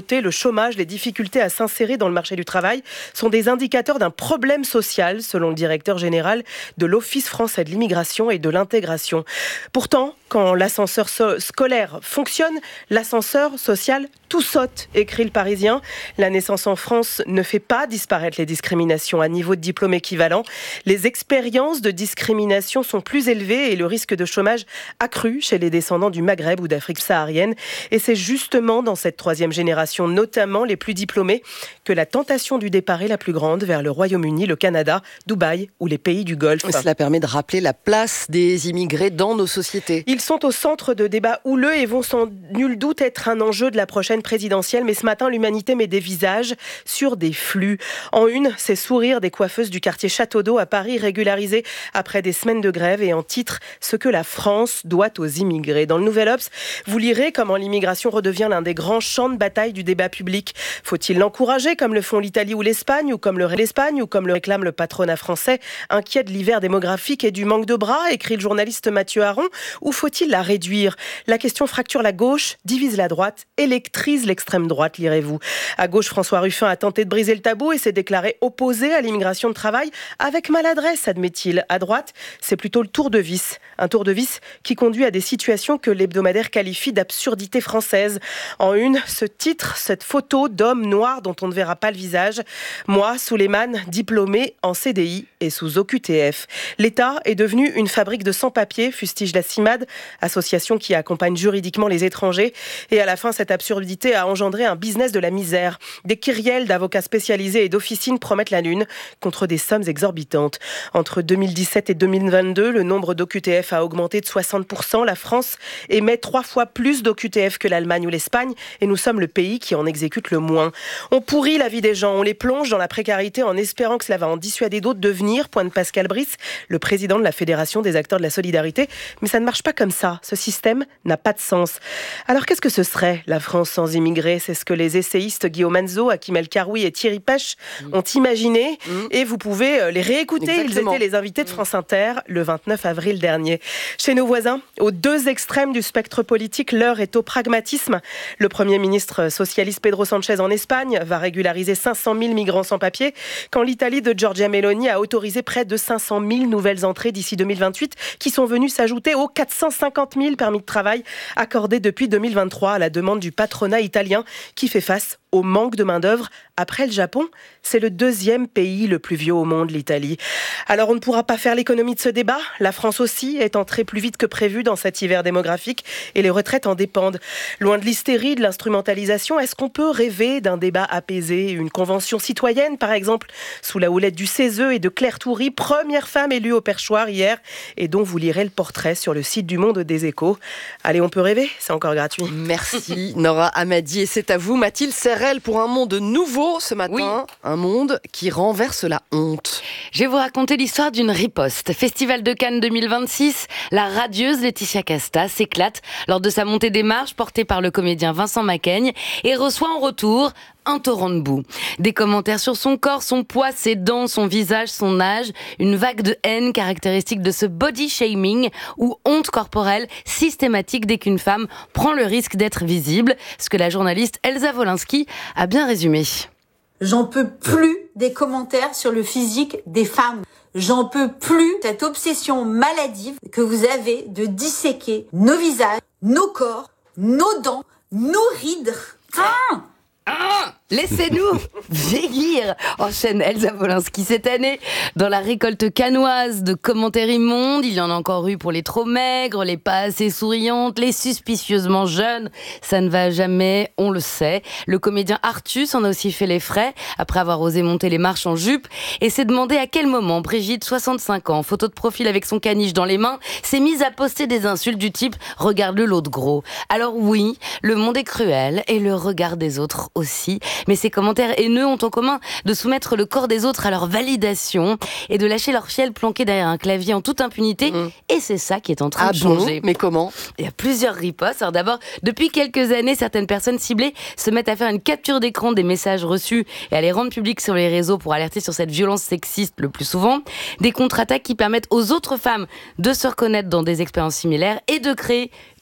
chômage, les difficultés à s'insérer dans le marché du travail sont des indicateurs d'un problème social, selon le directeur général de l'Office français de l'immigration et de l'intégration. Pourtant, quand l'ascenseur so- scolaire fonctionne, l'ascenseur social tout saute, écrit le Parisien. La naissance en France ne fait pas disparaître les discriminations à niveau de diplôme équivalent. Les expériences de discrimination sont plus élevées et le risque de chômage accru chez les descendants du Maghreb ou d'Afrique saharienne. Et c'est justement dans cette troisième génération, notamment les plus diplômés, que la tentation du départ est la plus grande vers le Royaume-Uni, le Canada, Dubaï ou les pays du Golfe. Cela permet de rappeler la place des immigrés dans nos sociétés. Ils sont au centre de débats houleux et vont sans nul doute être un enjeu de la prochaine présidentielle. Mais ce matin, l'Humanité met des visages sur des flux. En une, ces sourires des coiffeuses du quartier Château d'Eau à Paris, régularisés après des semaines de grève, et en titre, ce que la France doit aux immigrés. Dans le Nouvel Obs, vous lirez comment l'immigration redevient l'un des grands champs de bataille du débat public. Faut-il l'encourager comme le font l'Italie ou l'Espagne, ou comme le l'Espagne, ou comme le réclame le patronat français, inquiet de l'hiver démographique et du manque de bras, écrit le journaliste Mathieu Aron, ou faut-il la réduire? La question fracture la gauche, divise la droite, électrise l'extrême droite, lirez-vous. À gauche, François Ruffin a tenté de briser le tabou et s'est déclaré opposé à l'immigration de travail avec maladresse, admet-il. À droite, c'est plutôt le tour de vis. Un tour de vis qui conduit à des situations que l'hebdomadaire qualifie d'absurdité française. En une, ce titre, cette photo d'homme noir dont on ne verra pas le visage. Moi, Souleymane, diplômé en C D I et sous O Q T F. L'État est devenu une fabrique de sans-papiers, fustige la CIMAD, association qui accompagne juridiquement les étrangers. Et à la fin, cette absurdité a engendré un business de la misère. Des kyrielles d'avocats spécialisés et d'officines promettent la lune contre des sommes exorbitantes. Entre deux mille dix-sept et deux mille vingt-deux, le nombre d'O Q T F a augmenté de soixante pour cent. La France émet trois fois plus d'O Q T F que l'Allemagne ou l'Espagne et nous sommes le pays qui en exécute le moins. On pourrit la vie des gens, on les plonge dans la précarité en espérant que cela va en dissuader d'autres de venir, pointe Pascal Brice, le président de la Fédération des acteurs de la solidarité. Mais ça ne marche pas comme ça. Ce système n'a pas de sens. Alors qu'est-ce que ce serait la France sans immigrés? C'est ce que les essayistes Guillaume Anzo, Hakim El Karoui et Thierry Pêche mmh. ont imaginé mmh. et vous pouvez les réécouter. Exactement. Ils étaient les invités de France Inter le vingt-neuf avril dernier. Chez nos voisins, aux deux extrêmes du spectre politique, l'heure est au pragmatisme. Le Premier ministre socialiste Pedro Sanchez en Espagne va régulariser cinq cent mille migrants sans papier, quand l'Italie de Giorgia Meloni a autorisé près de cinq cent mille nouvelles entrées d'ici deux mille vingt-huit, qui sont venues s'ajouter aux quatre cent cinquante mille permis de travail accordés depuis deux mille vingt-trois à la demande du patronat italien qui fait face au manque de main-d'œuvre. Après le Japon, c'est le deuxième pays le plus vieux au monde, l'Italie. Alors on ne pourra pas faire l'économie de ce débat. La France aussi est entrée plus vite que prévu dans cet hiver démographique et les retraites en dépendent. Loin de l'hystérie, de l'instrumentalisation, est-ce qu'on peut rêver d'un débat apaisé, une convention citoyenne par exemple, sous la houlette du C E S E et de Claire Toury, première femme élue au perchoir hier et dont vous lirez le portrait sur le site du Monde des Échos. Allez, on peut rêver, c'est encore gratuit. Merci Nora Hamadi et c'est à vous Mathilde Serrel pour un monde nouveau ce matin, oui. Un monde qui renverse la honte. Je vais vous raconter l'histoire d'une riposte. Festival de Cannes deux mille vingt-six, la radieuse Laetitia Casta s'éclate lors de sa montée des marches portée par le comédien Vincent Macaigne et reçoit en retour un torrent de boue. Des commentaires sur son corps, son poids, ses dents, son visage, son âge, une vague de haine caractéristique de ce body shaming ou honte corporelle systématique dès qu'une femme prend le risque d'être visible, ce que la journaliste Elsa Wolinski a bien résumé. J'en peux plus des commentaires sur le physique des femmes. J'en peux plus cette obsession maladive que vous avez de disséquer nos visages, nos corps, nos dents, nos rides. Ah Ah, laissez-nous vieillir, enchaîne Elsa Wolinski. Cette année, dans la récolte cannoise de commentaires immondes, il y en a encore eu pour les trop maigres, les pas assez souriantes, les suspicieusement jeunes. Ça ne va jamais, on le sait. Le comédien Artus en a aussi fait les frais, après avoir osé monter les marches en jupe, et s'est demandé à quel moment Brigitte, soixante-cinq ans, photo de profil avec son caniche dans les mains, s'est mise à poster des insultes du type « regarde-le l'autre gros ». Alors oui, le monde est cruel, et le regard des autres aussi, mais ces commentaires haineux ont en commun de soumettre le corps des autres à leur validation et de lâcher leur fiel planqué derrière un clavier en toute impunité, mmh. et c'est ça qui est en train ah de bon changer. Mais comment ? Il y a plusieurs ripostes. Alors d'abord, depuis quelques années, certaines personnes ciblées se mettent à faire une capture d'écran des messages reçus et à les rendre publics sur les réseaux pour alerter sur cette violence sexiste le plus souvent. Des contre-attaques qui permettent aux autres femmes de se reconnaître dans des expériences similaires et de créer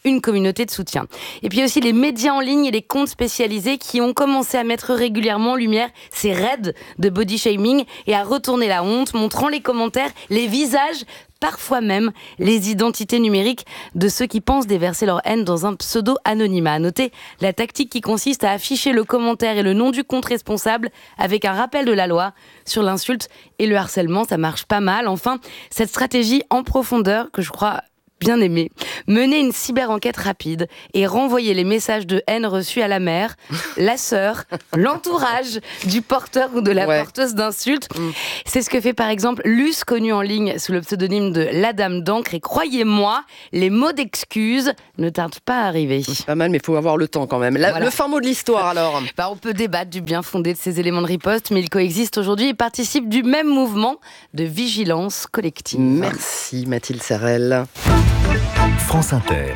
une communauté de soutien. Et puis aussi les médias en ligne et les comptes spécialisés qui ont commencé à mettre régulièrement en lumière ces raids de body shaming et à retourner la honte, montrant les commentaires, les visages, parfois même les identités numériques de ceux qui pensent déverser leur haine dans un pseudo-anonymat. À noter la tactique qui consiste à afficher le commentaire et le nom du compte responsable avec un rappel de la loi sur l'insulte et le harcèlement. Ça marche pas mal. Enfin, cette stratégie en profondeur que je crois bien aimé, mener une cyber-enquête rapide et renvoyer les messages de haine reçus à la mère, la sœur, l'entourage du porteur ou de la ouais. porteuse d'insultes. Mm. C'est ce que fait par exemple Luce, connue en ligne sous le pseudonyme de la Dame d'encre. Et croyez-moi, les mots d'excuses ne tardent pas à arriver. C'est pas mal, mais il faut avoir le temps quand même. La, voilà. Le fin mot de l'histoire alors. Bah, on peut débattre du bien fondé de ces éléments de riposte, mais ils coexistent aujourd'hui et participent du même mouvement de vigilance collective. Merci Mathilde Serrel. France Inter.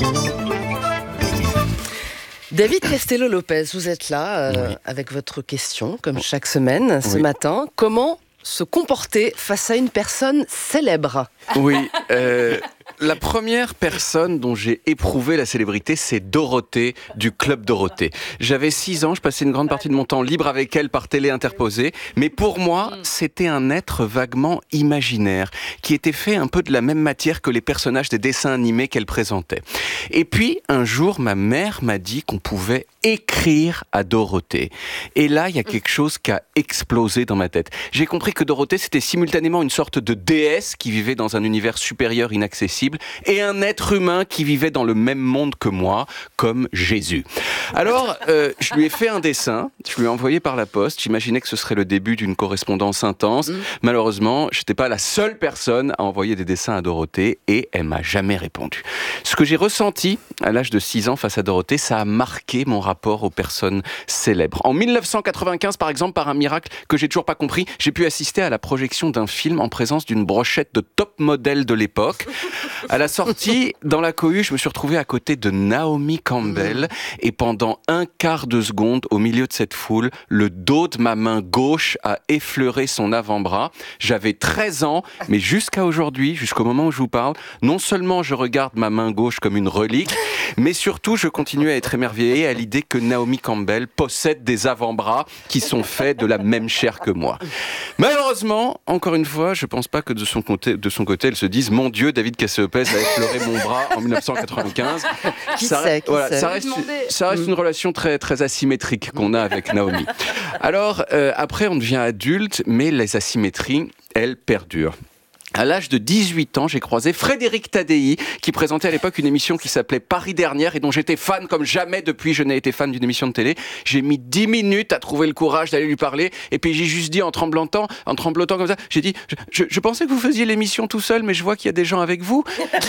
David Castello-Lopez, vous êtes là euh, oui. avec votre question, comme chaque semaine, ce oui. matin. Comment se comporter face à une personne célèbre ? Oui, euh, la première personne dont j'ai éprouvé la célébrité, c'est Dorothée du Club Dorothée. J'avais six ans, je passais une grande partie de mon temps libre avec elle par télé interposée, mais pour moi, c'était un être vaguement imaginaire, qui était fait un peu de la même matière que les personnages des dessins animés qu'elle présentait. Et puis, un jour, ma mère m'a dit qu'on pouvait écrire à Dorothée. Et là, il y a quelque chose qui a explosé dans ma tête. J'ai compris que Dorothée, c'était simultanément une sorte de déesse qui vivait dans un univers supérieur inaccessible et un être humain qui vivait dans le même monde que moi, comme Jésus. Alors, euh, je lui ai fait un dessin, je lui ai envoyé par la poste, j'imaginais que ce serait le début d'une correspondance intense. Mmh. Malheureusement, je n'étais pas la seule personne à envoyer des dessins à Dorothée et elle m'a jamais répondu. Ce que j'ai ressenti à l'âge de six ans face à Dorothée, ça a marqué mon rapport aux personnes célèbres. En mille neuf cent quatre-vingt-quinze, par exemple, par un miracle que j'ai toujours pas compris, j'ai pu assister à la projection d'un film en présence d'une brochette de top modèles de l'époque. À la sortie, dans la cohue, je me suis retrouvé à côté de Naomi Campbell et pendant un quart de seconde, au milieu de cette foule, le dos de ma main gauche a effleuré son avant-bras. J'avais treize ans, mais jusqu'à aujourd'hui, jusqu'au moment où je vous parle, non seulement je regarde ma main gauche comme une relique, mais surtout je continue à être émerveillé à l'idée que Naomi Campbell possède des avant-bras qui sont faits de la même chair que moi. Malheureusement, encore une fois, je pense pas que de son côté, de son côté elle se dise « Mon Dieu, David Castello-Lopez a effleuré mon bras en mille neuf cent quatre-vingt-quinze ». Qui ça, sait, qui voilà, sait. ça reste, ça reste une relation très, très asymétrique qu'on a avec Naomi. Alors, euh, après, on devient adulte, mais les asymétries, elles perdurent. À l'âge de dix-huit ans, j'ai croisé Frédéric Tadei, qui présentait à l'époque une émission qui s'appelait Paris Dernière et dont j'étais fan comme jamais depuis je n'ai été fan d'une émission de télé. J'ai mis dix minutes à trouver le courage d'aller lui parler et puis j'ai juste dit en tremblotant, en tremblotant comme ça, j'ai dit je, je, je pensais que vous faisiez l'émission tout seul, mais je vois qu'il y a des gens avec vous.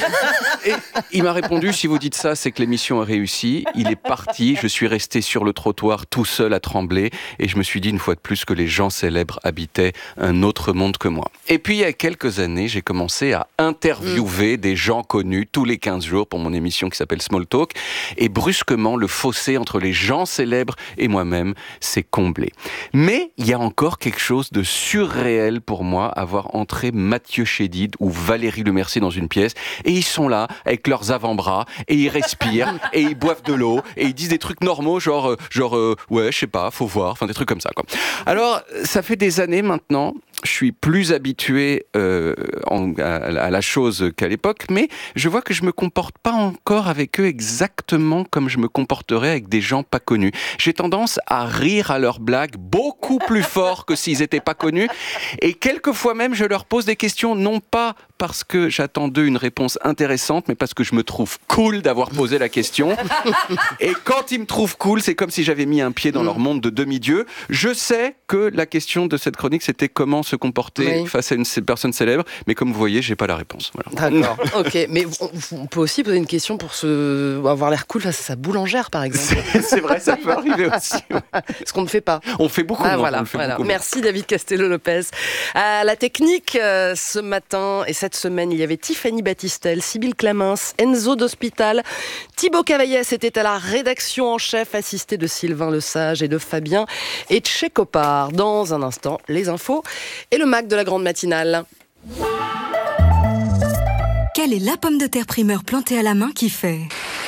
Et il m'a répondu, si vous dites ça, c'est que l'émission a réussi. Il est parti, je suis resté sur le trottoir tout seul à trembler et je me suis dit une fois de plus que les gens célèbres habitaient un autre monde que moi. Et puis il y a quelques années, j'ai commencé à interviewer mmh. des gens connus tous les quinze jours pour mon émission qui s'appelle Small Talk. Et brusquement, le fossé entre les gens célèbres et moi-même s'est comblé. Mais il y a encore quelque chose de surréel pour moi à voir entrer Mathieu Chédid ou Valérie Lemercier dans une pièce. Et ils sont là avec leurs avant-bras et ils respirent et ils boivent de l'eau et ils disent des trucs normaux genre, genre euh, ouais, je sais pas, faut voir, enfin des trucs comme ça, quoi. Alors, ça fait des années maintenant, je suis plus habitué euh, En, à, à la chose qu'à l'époque, mais je vois que je me comporte pas encore avec eux exactement comme je me comporterais avec des gens pas connus. J'ai tendance à rire à leurs blagues beaucoup plus fort que s'ils étaient pas connus, et quelquefois même je leur pose des questions non pas parce que j'attends d'eux une réponse intéressante, mais parce que je me trouve cool d'avoir posé la question. Et quand ils me trouvent cool, c'est comme si j'avais mis un pied dans leur monde de demi-dieu. Je sais que la question de cette chronique, c'était comment se comporter oui. face à une personne célèbre, mais comme vous voyez, j'ai pas la réponse. Voilà. D'accord, ok. Mais on, on peut aussi poser une question pour se... avoir l'air cool face à sa boulangère, par exemple. C'est, c'est vrai, ça peut arriver aussi. Ouais. Ce qu'on ne fait pas. On fait beaucoup ah, moins. Voilà, on fait voilà. beaucoup Merci David Castello-Lopez. À la technique, euh, ce matin et cette semaine, il y avait Tiffany Battistel, Sybille Clamins, Enzo d'Hospital, Thibaut Cavaillès était à la rédaction en chef, assisté de Sylvain Lesage et de Fabien Etchekopar. Dans un instant, les infos et le Mac de la grande matinale. Quelle est la pomme de terre primeur plantée à la main qui fait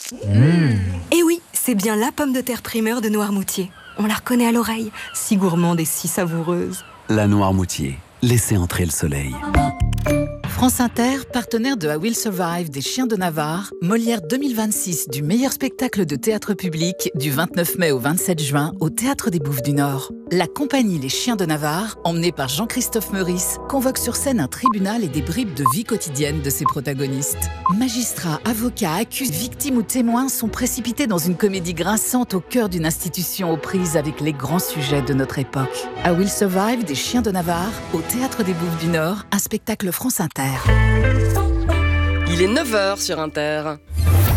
Mmh. Et oui, c'est bien la pomme de terre primeur de Noirmoutier. On la reconnaît à l'oreille, si gourmande et si savoureuse. La Noirmoutier, laissez entrer le soleil. France Inter, partenaire de I Will Survive des Chiens de Navarre, Molière deux mille vingt-six du meilleur spectacle de théâtre public du vingt-neuf mai au vingt-sept juin au Théâtre des Bouffes du Nord. La compagnie Les Chiens de Navarre, emmenée par Jean-Christophe Meurice, convoque sur scène un tribunal et des bribes de vie quotidienne de ses protagonistes. Magistrats, avocats, accusés, victimes ou témoins sont précipités dans une comédie grinçante au cœur d'une institution aux prises avec les grands sujets de notre époque. I Will Survive des Chiens de Navarre au Théâtre des Bouffes du Nord, un spectacle France Inter. Il est neuf heures sur Inter.